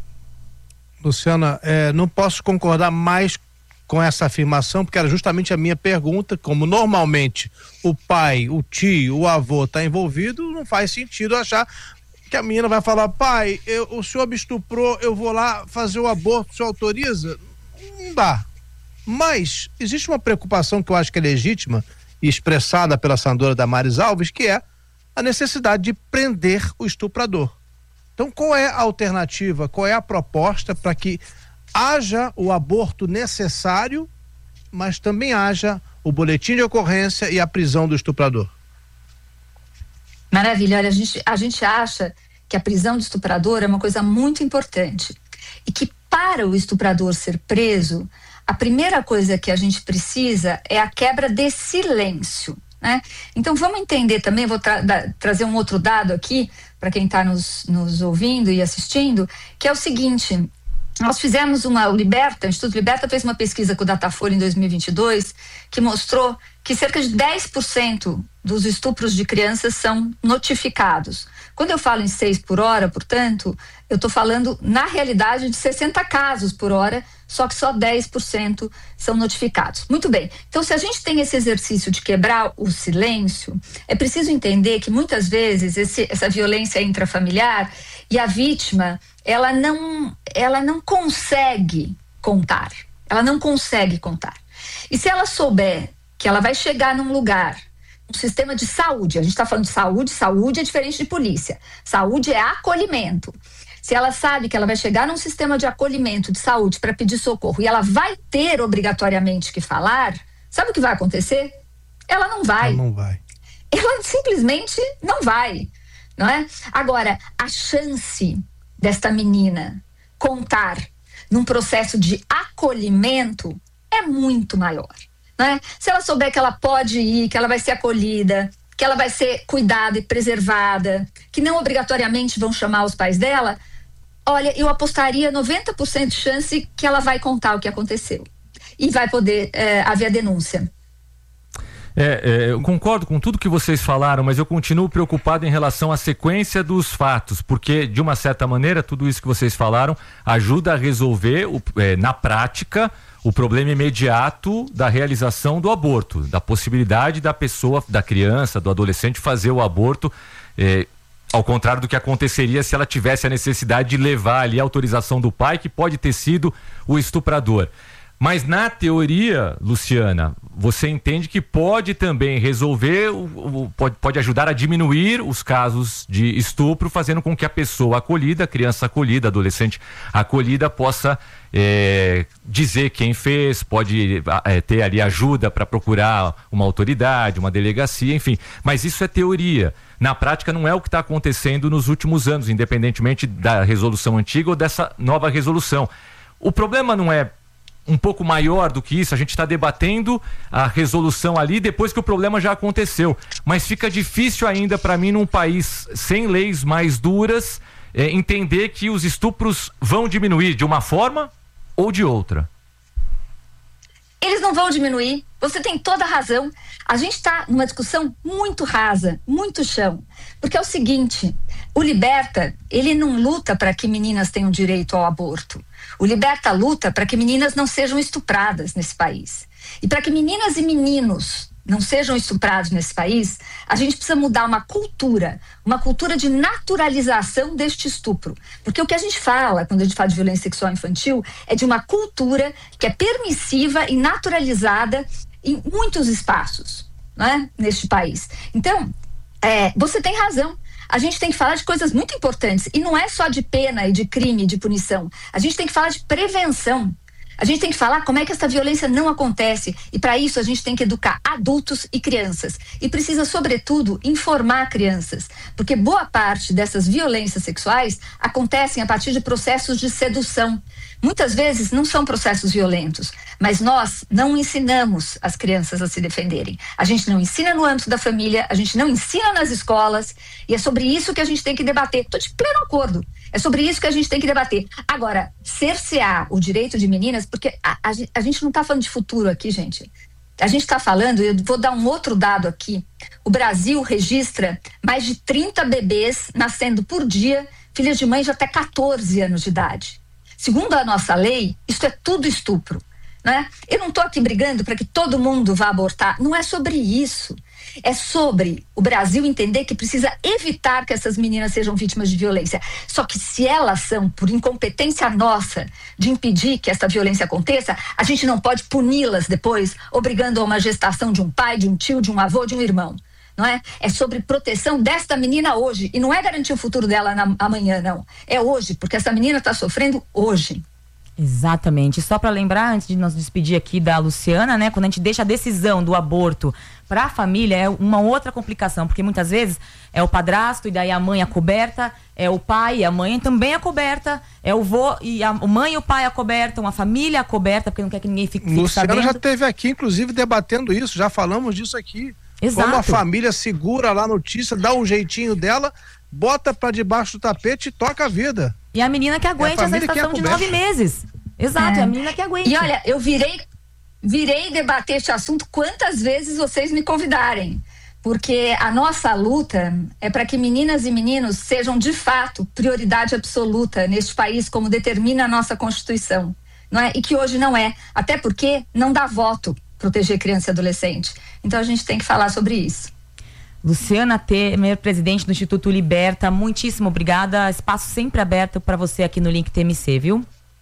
Luciana, é, não posso concordar mais com essa afirmação, porque era justamente a minha pergunta. Como normalmente o pai, o tio, o avô está envolvido, não faz sentido achar que a menina vai falar: pai, eu, o senhor me estuprou, eu vou lá fazer o aborto, o senhor autoriza? Não dá. Mas existe uma preocupação que eu acho que é legítima e expressada pela senadora Damares Alves, que é a necessidade de prender o estuprador. Então, qual é a alternativa, qual é a proposta para que haja o aborto necessário, mas também haja o boletim de ocorrência e a prisão do estuprador. Maravilha, olha, a gente, a gente acha que a prisão do estuprador é uma coisa muito importante e que para o estuprador ser preso, a primeira coisa que a gente precisa é a quebra de silêncio, né? Então vamos entender também, vou tra- da, trazer um outro dado aqui para quem está nos, nos ouvindo e assistindo, que é o seguinte: nós fizemos uma, o Liberta, o Instituto Liberta fez uma pesquisa com o Datafolha em dois mil e vinte e dois que mostrou que cerca de dez por cento dos estupros de crianças são notificados. Quando eu falo em seis por hora, portanto, eu estou falando na realidade de sessenta casos por hora, só que só dez por cento são notificados. Muito bem, então se a gente tem esse exercício de quebrar o silêncio, é preciso entender que muitas vezes esse, essa violência intrafamiliar e a vítima, ela não, ela não consegue contar, ela não consegue contar. E se ela souber que ela vai chegar num lugar, um sistema de saúde, a gente está falando de saúde, saúde é diferente de polícia, saúde é acolhimento. Se ela sabe que ela vai chegar num sistema de acolhimento de saúde para pedir socorro e ela vai ter obrigatoriamente que falar, sabe o que vai acontecer? Ela não vai. Ela não vai. Ela simplesmente não vai, não é? Agora, a chance desta menina contar num processo de acolhimento é muito maior. Né? Se ela souber que ela pode ir, que ela vai ser acolhida, que ela vai ser cuidada e preservada, que não obrigatoriamente vão chamar os pais dela, olha, eu apostaria noventa por cento de chance que ela vai contar o que aconteceu e vai poder é, haver a denúncia. É, é, eu concordo com tudo que vocês falaram, mas eu continuo preocupado em relação à sequência dos fatos, porque de uma certa maneira tudo isso que vocês falaram ajuda a resolver o, é, na prática o problema imediato da realização do aborto, da possibilidade da pessoa, da criança, do adolescente fazer o aborto, é, ao contrário do que aconteceria se ela tivesse a necessidade de levar ali a autorização do pai, que pode ter sido o estuprador. Mas na teoria, Luciana, você entende que pode também resolver, o, o, pode, pode ajudar a diminuir os casos de estupro, fazendo com que a pessoa acolhida, a criança acolhida, adolescente acolhida, possa é, dizer quem fez, pode é, ter ali ajuda para procurar uma autoridade, uma delegacia, enfim. Mas isso é teoria. Na prática não é o que está acontecendo nos últimos anos, independentemente da resolução antiga ou dessa nova resolução. O problema não é um pouco maior do que isso, a gente está debatendo a resolução ali depois que o problema já aconteceu, mas fica difícil ainda para mim, num país sem leis mais duras, é, entender que os estupros vão diminuir de uma forma ou de outra. Eles não vão diminuir, você tem toda a razão. A gente está numa discussão muito rasa, muito chão, porque é o seguinte: o Liberta, ele não luta para que meninas tenham direito ao aborto. O Liberta luta para que meninas não sejam estupradas nesse país. E para que meninas e meninos não sejam estuprados nesse país, a gente precisa mudar uma cultura, uma cultura de naturalização deste estupro. Porque o que a gente fala, quando a gente fala de violência sexual infantil, é de uma cultura que é permissiva e naturalizada em muitos espaços, né, neste país. Então, é, você tem razão. A gente tem que falar de coisas muito importantes. E não é só de pena e de crime e de punição. A gente tem que falar de prevenção. A gente tem que falar como é que essa violência não acontece. E para isso a gente tem que educar adultos e crianças. E precisa, sobretudo, informar crianças. Porque boa parte dessas violências sexuais acontecem a partir de processos de sedução. Muitas vezes não são processos violentos, mas nós não ensinamos as crianças a se defenderem. A gente não ensina no âmbito da família, a gente não ensina nas escolas, e é sobre isso que a gente tem que debater. Estou de pleno acordo. É sobre isso que a gente tem que debater. Agora, cercear o direito de meninas, porque a, a, a gente não está falando de futuro aqui, gente. A gente está falando, eu vou dar um outro dado aqui. O Brasil registra mais de trinta bebês nascendo por dia, filhas de mães de até catorze anos de idade. Segundo a nossa lei, isso é tudo estupro, né? Eu não estou aqui brigando para que todo mundo vá abortar. Não é sobre isso. É sobre o Brasil entender que precisa evitar que essas meninas sejam vítimas de violência. Só que se elas são, por incompetência nossa, de impedir que essa violência aconteça, a gente não pode puni-las depois, obrigando a uma gestação de um pai, de um tio, de um avô, de um irmão. Não é? É sobre proteção desta menina hoje. E não é garantir o futuro dela na, amanhã, não. É hoje, porque essa menina está sofrendo hoje. Exatamente. Só para lembrar, antes de nos despedir aqui da Luciana, né? Quando a gente deixa a decisão do aborto para a família, é uma outra complicação, porque muitas vezes é o padrasto e daí a mãe é coberta, é o pai e a mãe também é coberta, é o vô e a mãe e o pai é coberta, uma família é coberta, porque não quer que ninguém fique, fique Luciana sabendo. já esteve aqui, inclusive, debatendo isso, já falamos disso aqui. Exato. Como a família segura lá a notícia, dá um jeitinho dela, bota para debaixo do tapete e toca a vida. E a menina que aguente essa estação de nove meses. Exato, é. a menina que aguente. E olha, eu virei, virei debater este assunto quantas vezes vocês me convidarem. Porque a nossa luta é para que meninas e meninos sejam, de fato, prioridade absoluta neste país, como determina a nossa Constituição. Não é? E que hoje não é. Até porque não dá voto proteger criança e adolescente. Então a gente tem que falar sobre isso. Luciana Temer, presidente do Instituto Liberta, muitíssimo obrigada. Espaço sempre aberto para você aqui no Link T M C, viu?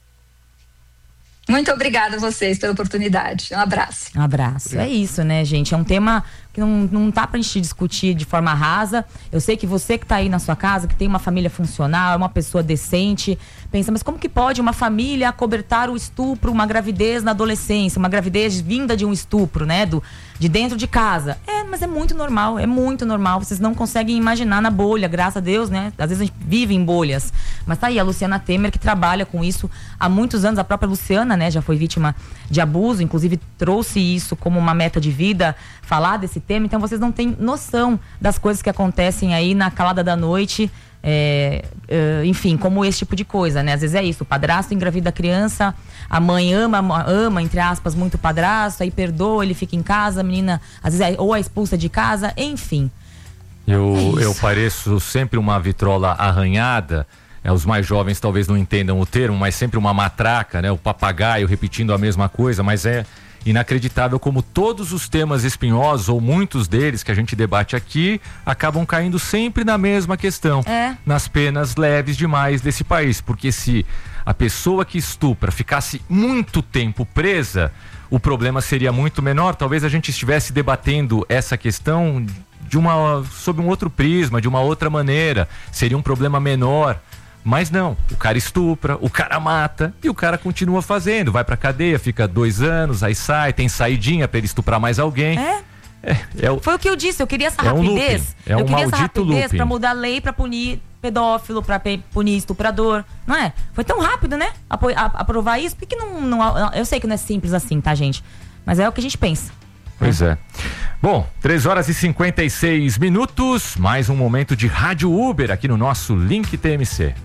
Muito obrigada a vocês pela oportunidade. Um abraço. Um abraço. Obrigado. É isso, né, gente? É um tema que não, não tá pra gente discutir de forma rasa. Eu sei que você que tá aí na sua casa, que tem uma família funcional, é uma pessoa decente, pensa, mas como que pode uma família acobertar o estupro, uma gravidez na adolescência, uma gravidez vinda de um estupro, né? Do, de dentro de casa. É, mas é muito normal, é muito normal. Vocês não conseguem imaginar na bolha, graças a Deus, né? Às vezes a gente vive em bolhas. Mas tá aí a Luciana Temer, que trabalha com isso há muitos anos. A própria Luciana, né, já foi vítima de abuso, inclusive trouxe isso como uma meta de vida, falar desse tema. Então vocês não têm noção das coisas que acontecem aí na calada da noite. É, é, enfim, como esse tipo de coisa, né? Às vezes é isso, o padrasto engravida a criança, a mãe ama, ama, entre aspas, muito o padrasto, aí perdoa, ele fica em casa, a menina, às vezes, é, ou é expulsa de casa, enfim. Eu, é eu pareço sempre uma vitrola arranhada. É, os mais jovens talvez não entendam o termo, mas sempre uma matraca, né? O papagaio repetindo a mesma coisa, mas é inacreditável como todos os temas espinhosos, ou muitos deles que a gente debate aqui, acabam caindo sempre na mesma questão, é. nas penas leves demais desse país, porque se a pessoa que estupra ficasse muito tempo presa, o problema seria muito menor. Talvez a gente estivesse debatendo essa questão de uma, sob um outro prisma, de uma outra maneira, seria um problema menor. Mas não, o cara estupra, o cara mata e o cara continua fazendo, vai pra cadeia, fica dois anos, aí sai, tem saidinha pra ele estuprar mais alguém. É? É, é o, Foi o que eu disse, eu queria essa é um rapidez. looping, é eu um queria essa maldito rapidez looping. pra mudar a lei pra punir pedófilo, pra punir estuprador, não é? Foi tão rápido, né? Apo, a, aprovar isso, por que não, não... Eu sei que não é simples assim, tá, gente? Mas é o que a gente pensa. Pois é. Bom, três horas e cinquenta e seis minutos, mais um momento de Rádio Uber aqui no nosso Link T M C.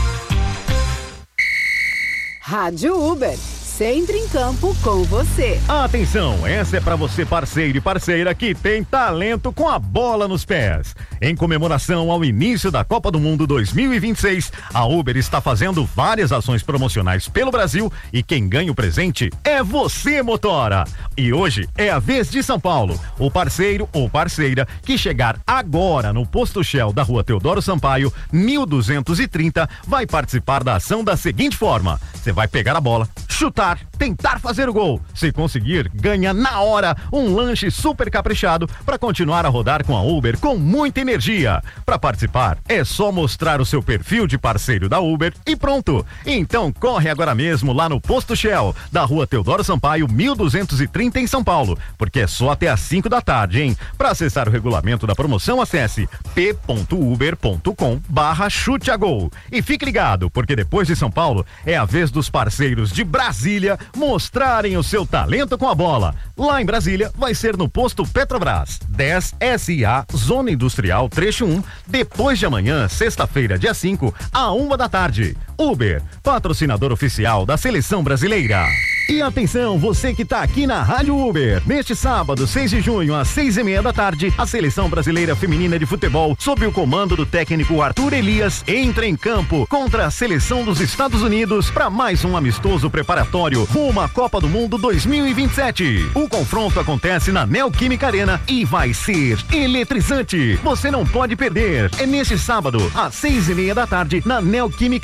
Rádio Uber, sempre em campo com você. Atenção, essa é para você parceiro e parceira que tem talento com a bola nos pés. Em comemoração ao início da Copa do Mundo dois mil e vinte e seis, a Uber está fazendo várias ações promocionais pelo Brasil e quem ganha o presente é você, motora. E hoje é a vez de São Paulo. O parceiro ou parceira que chegar agora no posto Shell da Rua Teodoro Sampaio, mil duzentos e trinta, vai participar da ação da seguinte forma: você vai pegar a bola, chutar, tentar fazer o gol. Se conseguir, ganha na hora um lanche super caprichado para continuar a rodar com a Uber com muita energia. Para participar, é só mostrar o seu perfil de parceiro da Uber e pronto. Então corre agora mesmo lá no posto Shell da Rua Teodoro Sampaio, mil duzentos e trinta em São Paulo, porque é só até às cinco da tarde, hein? Para acessar o regulamento da promoção, acesse p ponto uber ponto com barra chute a gol. E fique ligado, porque depois de São Paulo é a vez dos parceiros de Brasília mostrarem o seu talento com a bola. Lá em Brasília vai ser no posto Petrobras, dez S A, Zona Industrial Trecho um, depois de amanhã, sexta-feira, dia cinco, à uma da tarde. Uber, patrocinador oficial da Seleção Brasileira. E atenção, você que tá aqui na Rádio Uber, neste sábado, seis de junho, às seis e meia da tarde, a Seleção Brasileira Feminina de Futebol, sob o comando do técnico Arthur Elias, entra em campo contra a Seleção dos Estados Unidos para mais um amistoso preparatório rumo à Copa do Mundo dois mil e vinte e sete. O confronto acontece na Neoquímica Arena e vai ser eletrizante. Você não pode perder. É neste sábado, às seis e meia da tarde, na Neoquímica Arena.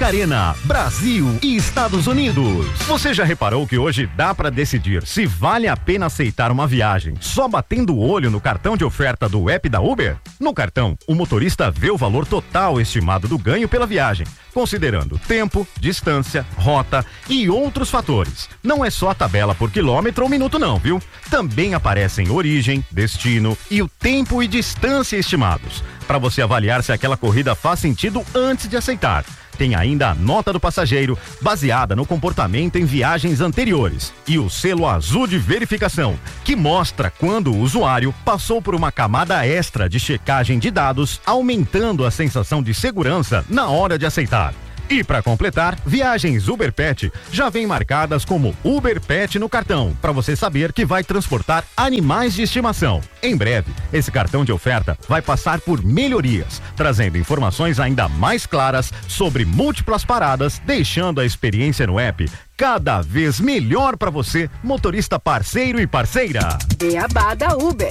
Canadá, Brasil e Estados Unidos. Você já reparou que hoje dá para decidir se vale a pena aceitar uma viagem só batendo o olho no cartão de oferta do app da Uber? No cartão, o motorista vê o valor total estimado do ganho pela viagem, considerando tempo, distância, rota e outros fatores. Não é só a tabela por quilômetro ou minuto não, viu? Também aparecem origem, destino e o tempo e distância estimados, para você avaliar se aquela corrida faz sentido antes de aceitar. Tem ainda a nota do passageiro, baseada no comportamento em viagens anteriores, e o selo azul de verificação, que mostra quando o usuário passou por uma camada extra de checagem de dados, aumentando a sensação de segurança na hora de aceitar. E para completar, viagens Uber Pet já vêm marcadas como Uber Pet no cartão, para você saber que vai transportar animais de estimação. Em breve, esse cartão de oferta vai passar por melhorias, trazendo informações ainda mais claras sobre múltiplas paradas, deixando a experiência no app cada vez melhor para você, motorista parceiro e parceira. Beabá da Uber.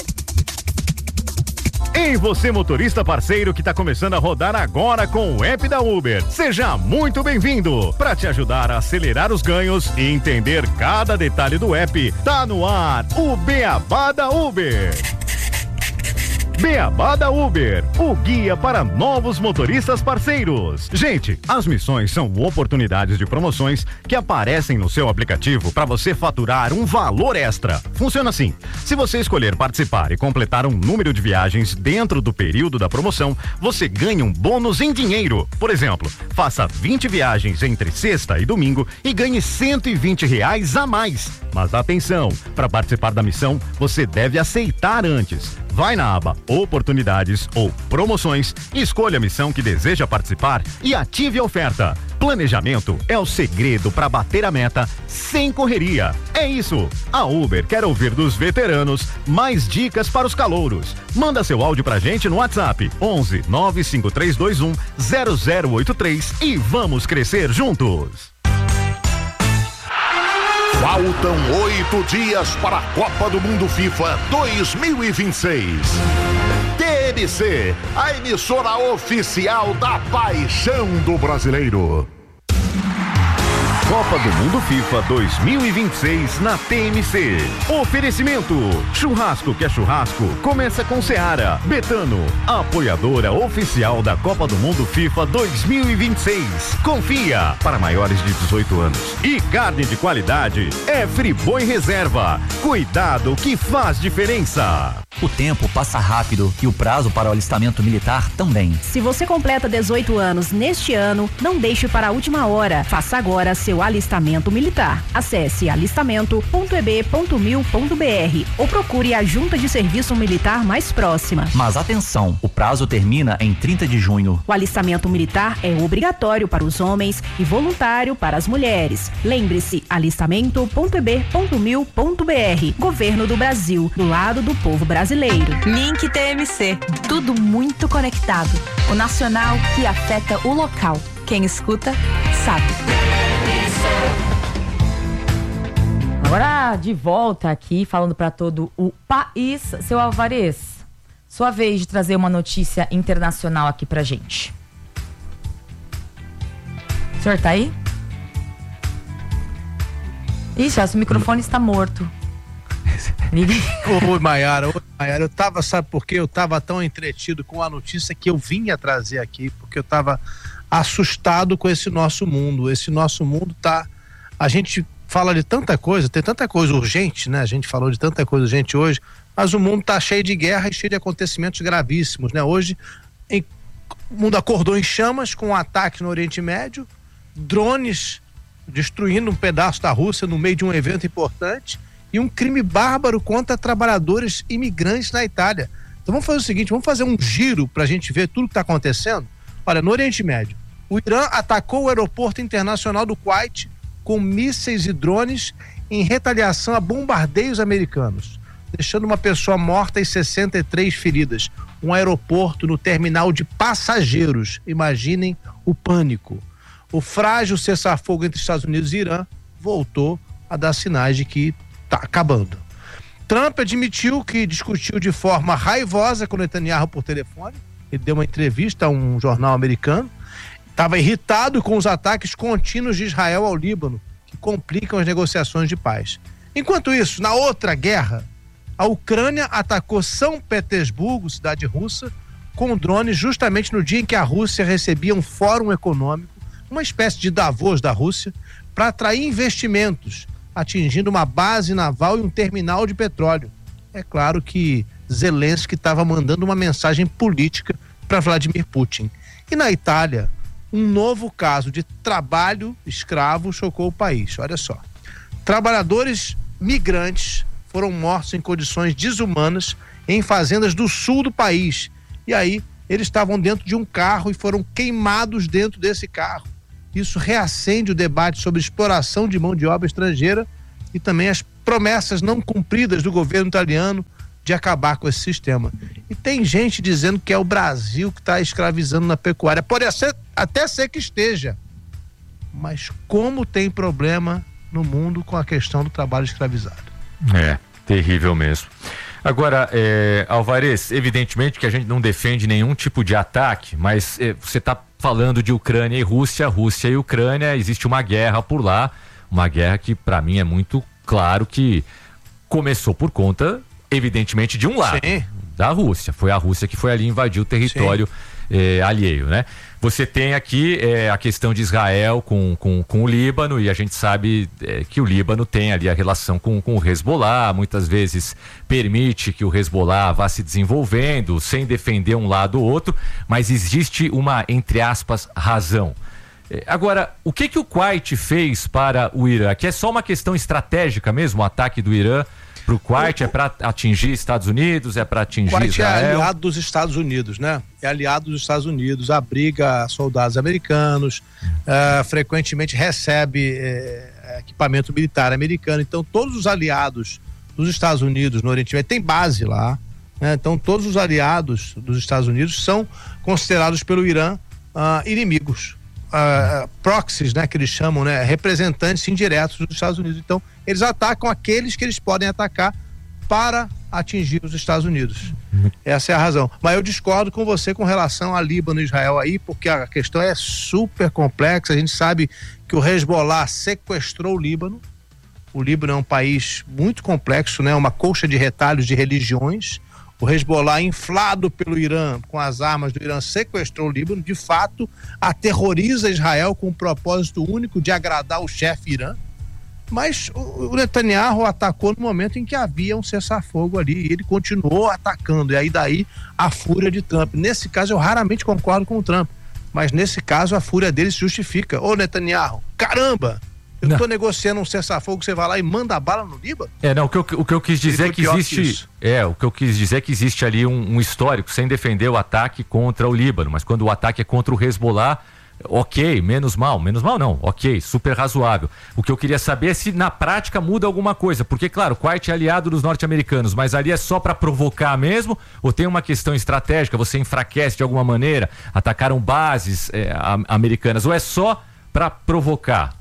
Ei, você motorista parceiro que está começando a rodar agora com o app da Uber. Seja muito bem-vindo. Para te ajudar a acelerar os ganhos e entender cada detalhe do app, tá no ar o Beabá da Uber. Beabá da Uber, o guia para novos motoristas parceiros. Gente, as missões são oportunidades de promoções que aparecem no seu aplicativo para você faturar um valor extra. Funciona assim: se você escolher participar e completar um número de viagens dentro do período da promoção, você ganha um bônus em dinheiro. Por exemplo, faça vinte viagens entre sexta e domingo e ganhe cento e vinte reais a mais. Mas atenção, para participar da missão, você deve aceitar antes. Vai na aba Oportunidades ou Promoções, escolha a missão que deseja participar e ative a oferta. Planejamento é o segredo para bater a meta sem correria. É isso! A Uber quer ouvir dos veteranos mais dicas para os calouros. Manda seu áudio pra gente no WhatsApp onze nove cinco três dois um zero zero oito três e vamos crescer juntos. Faltam oito dias para a Copa do Mundo FIFA dois mil e vinte e seis. T N C, a emissora oficial da paixão do brasileiro. Copa do Mundo FIFA dois mil e vinte e seis na T M C. Oferecimento: churrasco que é churrasco, começa com Seara. Betano, apoiadora oficial da Copa do Mundo FIFA dois mil e vinte e seis. Confia, para maiores de dezoito anos. E carne de qualidade é Friboi Reserva. Cuidado que faz diferença. O tempo passa rápido e o prazo para o alistamento militar também. Se você completa dezoito anos neste ano, não deixe para a última hora. Faça agora seu alistamento militar. Acesse alistamento ponto e b ponto mil ponto b r ou procure a junta de serviço militar mais próxima. Mas atenção, o prazo termina em trinta de junho. O alistamento militar é obrigatório para os homens e voluntário para as mulheres. Lembre-se, alistamento ponto e b ponto mil ponto b r. Governo do Brasil, do lado do povo brasileiro. Link T M C, tudo muito conectado. O nacional que afeta o local. Quem escuta, sabe. Agora de volta aqui, falando para todo o país, seu Alvarez, sua vez de trazer uma notícia internacional aqui pra gente. O senhor tá aí? Ixi, o microfone está morto. Oi, Maiara, oi, Maiara, eu tava, sabe por quê? Eu tava tão entretido com a notícia que eu vinha trazer aqui, porque eu tava assustado com esse nosso mundo. Esse nosso mundo tá, a gente fala de tanta coisa, tem tanta coisa urgente, né? A gente falou de tanta coisa urgente hoje, mas o mundo tá cheio de guerra e cheio de acontecimentos gravíssimos, né? Hoje, em, o mundo acordou em chamas com um ataque no Oriente Médio, drones destruindo um pedaço da Rússia no meio de um evento importante, e um crime bárbaro contra trabalhadores imigrantes na Itália. Então vamos fazer o seguinte, vamos fazer um giro para a gente ver tudo que está acontecendo. Olha, no Oriente Médio, o Irã atacou o aeroporto internacional do Kuwait com mísseis e drones em retaliação a bombardeios americanos, deixando uma pessoa morta e sessenta e três feridas. Um aeroporto no terminal de passageiros. Imaginem o pânico. O frágil cessar-fogo entre Estados Unidos e Irã voltou a dar sinais de que está acabando. Trump admitiu que discutiu de forma raivosa com Netanyahu por telefone. Ele deu uma entrevista a um jornal americano estava irritado com os ataques contínuos de Israel ao Líbano, que complicam as negociações de paz. Enquanto isso, na outra guerra, a Ucrânia atacou São Petersburgo, cidade russa, com drones justamente no dia em que a Rússia recebia um fórum econômico, uma espécie de Davos da Rússia, para atrair investimentos, atingindo uma base naval e um terminal de petróleo. É claro que Zelensky estava mandando uma mensagem política para Vladimir Putin. E na Itália, um novo caso de trabalho escravo chocou o país. Olha só. Trabalhadores migrantes foram mortos em condições desumanas em fazendas do sul do país. E aí, eles estavam dentro de um carro e foram queimados dentro desse carro. Isso reacende o debate sobre exploração de mão de obra estrangeira e também as promessas não cumpridas do governo italiano de acabar com esse sistema. E tem gente dizendo que é o Brasil que está escravizando na pecuária. Pode ser, até ser que esteja. Mas como tem problema no mundo com a questão do trabalho escravizado. É, terrível mesmo. Agora, é, Alvarez, evidentemente que a gente não defende nenhum tipo de ataque, mas é, você está falando de Ucrânia e Rússia, Rússia e Ucrânia, existe uma guerra por lá, uma guerra que para mim é muito claro que começou por conta, evidentemente, de um lado, Sim. da Rússia. Foi a Rússia que foi ali invadir o território é, alheio, né? Você tem aqui é, a questão de Israel com, com, com o Líbano, e a gente sabe é, que o Líbano tem ali a relação com, com o Hezbollah, muitas vezes permite que o Hezbollah vá se desenvolvendo sem defender um lado ou outro, mas existe uma, entre aspas, razão. É, agora, o que que o Kuwait fez para o Irã? Que é só uma questão estratégica mesmo, o ataque do Irã para o Kuwait, é para atingir Estados Unidos, é para atingir Kuwait Israel? É aliado dos Estados Unidos, né? É aliado dos Estados Unidos, abriga soldados americanos, uh, frequentemente recebe uh, equipamento militar americano. Então, todos os aliados dos Estados Unidos no Oriente Médio tem base lá, né? Então, todos os aliados dos Estados Unidos são considerados pelo Irã uh, inimigos. Uh, proxies, né, que eles chamam, né, representantes indiretos dos Estados Unidos. Então, eles atacam aqueles que eles podem atacar para atingir os Estados Unidos. Uhum. Essa é a razão. Mas eu discordo com você com relação a Líbano e Israel aí, porque a questão é super complexa. A gente sabe que o Hezbollah sequestrou o Líbano. O Líbano é um país muito complexo, né, uma colcha de retalhos de religiões. O Hezbollah, inflado pelo Irã, com as armas do Irã, sequestrou o Líbano, de fato, aterroriza Israel com o propósito único de agradar o chefe Irã. Mas o Netanyahu atacou no momento em que havia um cessar-fogo ali, e ele continuou atacando, e aí daí a fúria de Trump. Nesse caso, eu raramente concordo com o Trump, mas nesse caso a fúria dele se justifica. Ô Netanyahu, caramba! Eu não. tô negociando um cessar-fogo, você vai lá e manda bala no Líbano? É, não, o que eu, o que eu quis dizer é que existe. Que é, o que eu quis dizer é que existe ali um, um histórico, sem defender o ataque contra o Líbano, mas quando o ataque é contra o Hezbollah, ok, menos mal, menos mal não, ok, super razoável. O que eu queria saber é se na prática muda alguma coisa, porque claro, o Kuwait é aliado dos norte-americanos, mas ali é só para provocar mesmo, ou tem uma questão estratégica, você enfraquece de alguma maneira, atacaram bases é, americanas, ou é só para provocar?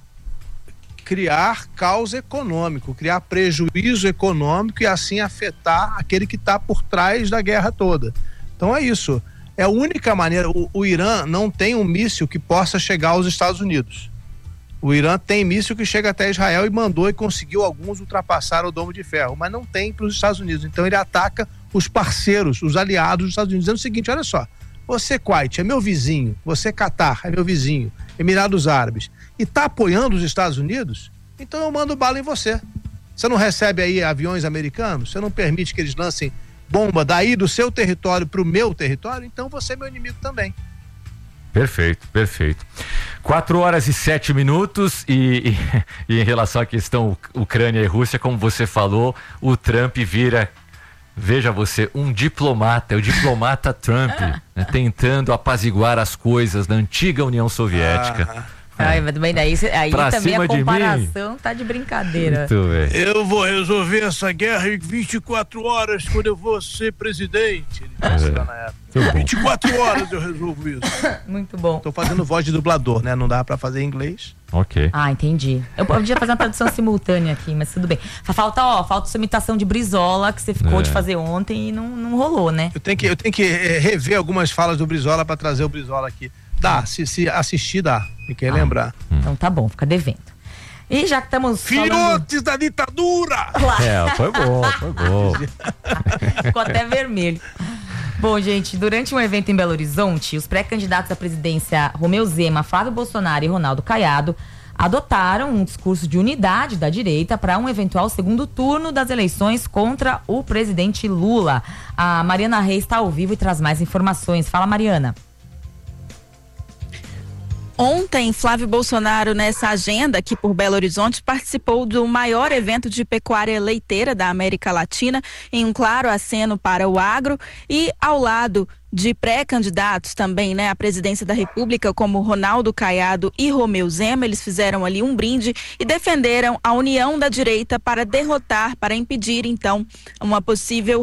Criar caos econômico, criar prejuízo econômico e assim afetar aquele que está por trás da guerra toda. Então é isso. É a única maneira. O, o Irã não tem um míssil que possa chegar aos Estados Unidos. O Irã tem míssil que chega até Israel e mandou e conseguiu alguns ultrapassar o Domo de Ferro, mas não tem para os Estados Unidos. Então ele ataca os parceiros, os aliados dos Estados Unidos, dizendo o seguinte: olha só, você, Kuwait, é meu vizinho, você, Catar, é meu vizinho, Emirados Árabes, e está apoiando os Estados Unidos, então eu mando bala em você. Você não recebe aí aviões americanos? Você não permite que eles lancem bomba daí do seu território para o meu território? Então você é meu inimigo também. Perfeito, perfeito. Quatro horas e sete minutos e, e, e em relação à questão Ucrânia e Rússia, como você falou, o Trump vira, veja você, um diplomata, o diplomata Trump, né, tentando apaziguar as coisas da antiga União Soviética. Ah. Ai, mas daí, aí pra também a comparação tá de brincadeira. Muito, eu vou resolver essa guerra em vinte e quatro horas quando eu vou ser presidente. Ele disse lá na época. vinte e quatro horas eu resolvo isso. Muito bom. Tô fazendo voz de dublador, né? Não dá pra fazer em inglês. Ok. Ah, entendi. Eu podia fazer uma tradução simultânea aqui, mas tudo bem. Falta, ó, falta sua imitação de Brizola, que você ficou é. de fazer ontem e não, não rolou, né? Eu tenho que, eu tenho que rever algumas falas do Brizola pra trazer o Brizola aqui. Dá, se, se assistir dá, me quer ah, lembrar. Então tá bom, fica devendo. E já que estamos Filhotes falando... da ditadura! É, foi bom, foi bom. Ficou até vermelho. Bom, gente, durante um evento em Belo Horizonte, os pré-candidatos à presidência Romeu Zema, Flávio Bolsonaro e Ronaldo Caiado adotaram um discurso de unidade da direita para um eventual segundo turno das eleições contra o presidente Lula. A Mariana Reis está ao vivo e traz mais informações. Fala, Mariana. Ontem, Flávio Bolsonaro, nessa agenda aqui por Belo Horizonte, participou do maior evento de pecuária leiteira da América Latina, em um claro aceno para o agro, e ao lado de pré-candidatos também, né, à presidência da República, como Ronaldo Caiado e Romeu Zema. Eles fizeram ali um brinde e defenderam a união da direita para derrotar, para impedir, então, uma possível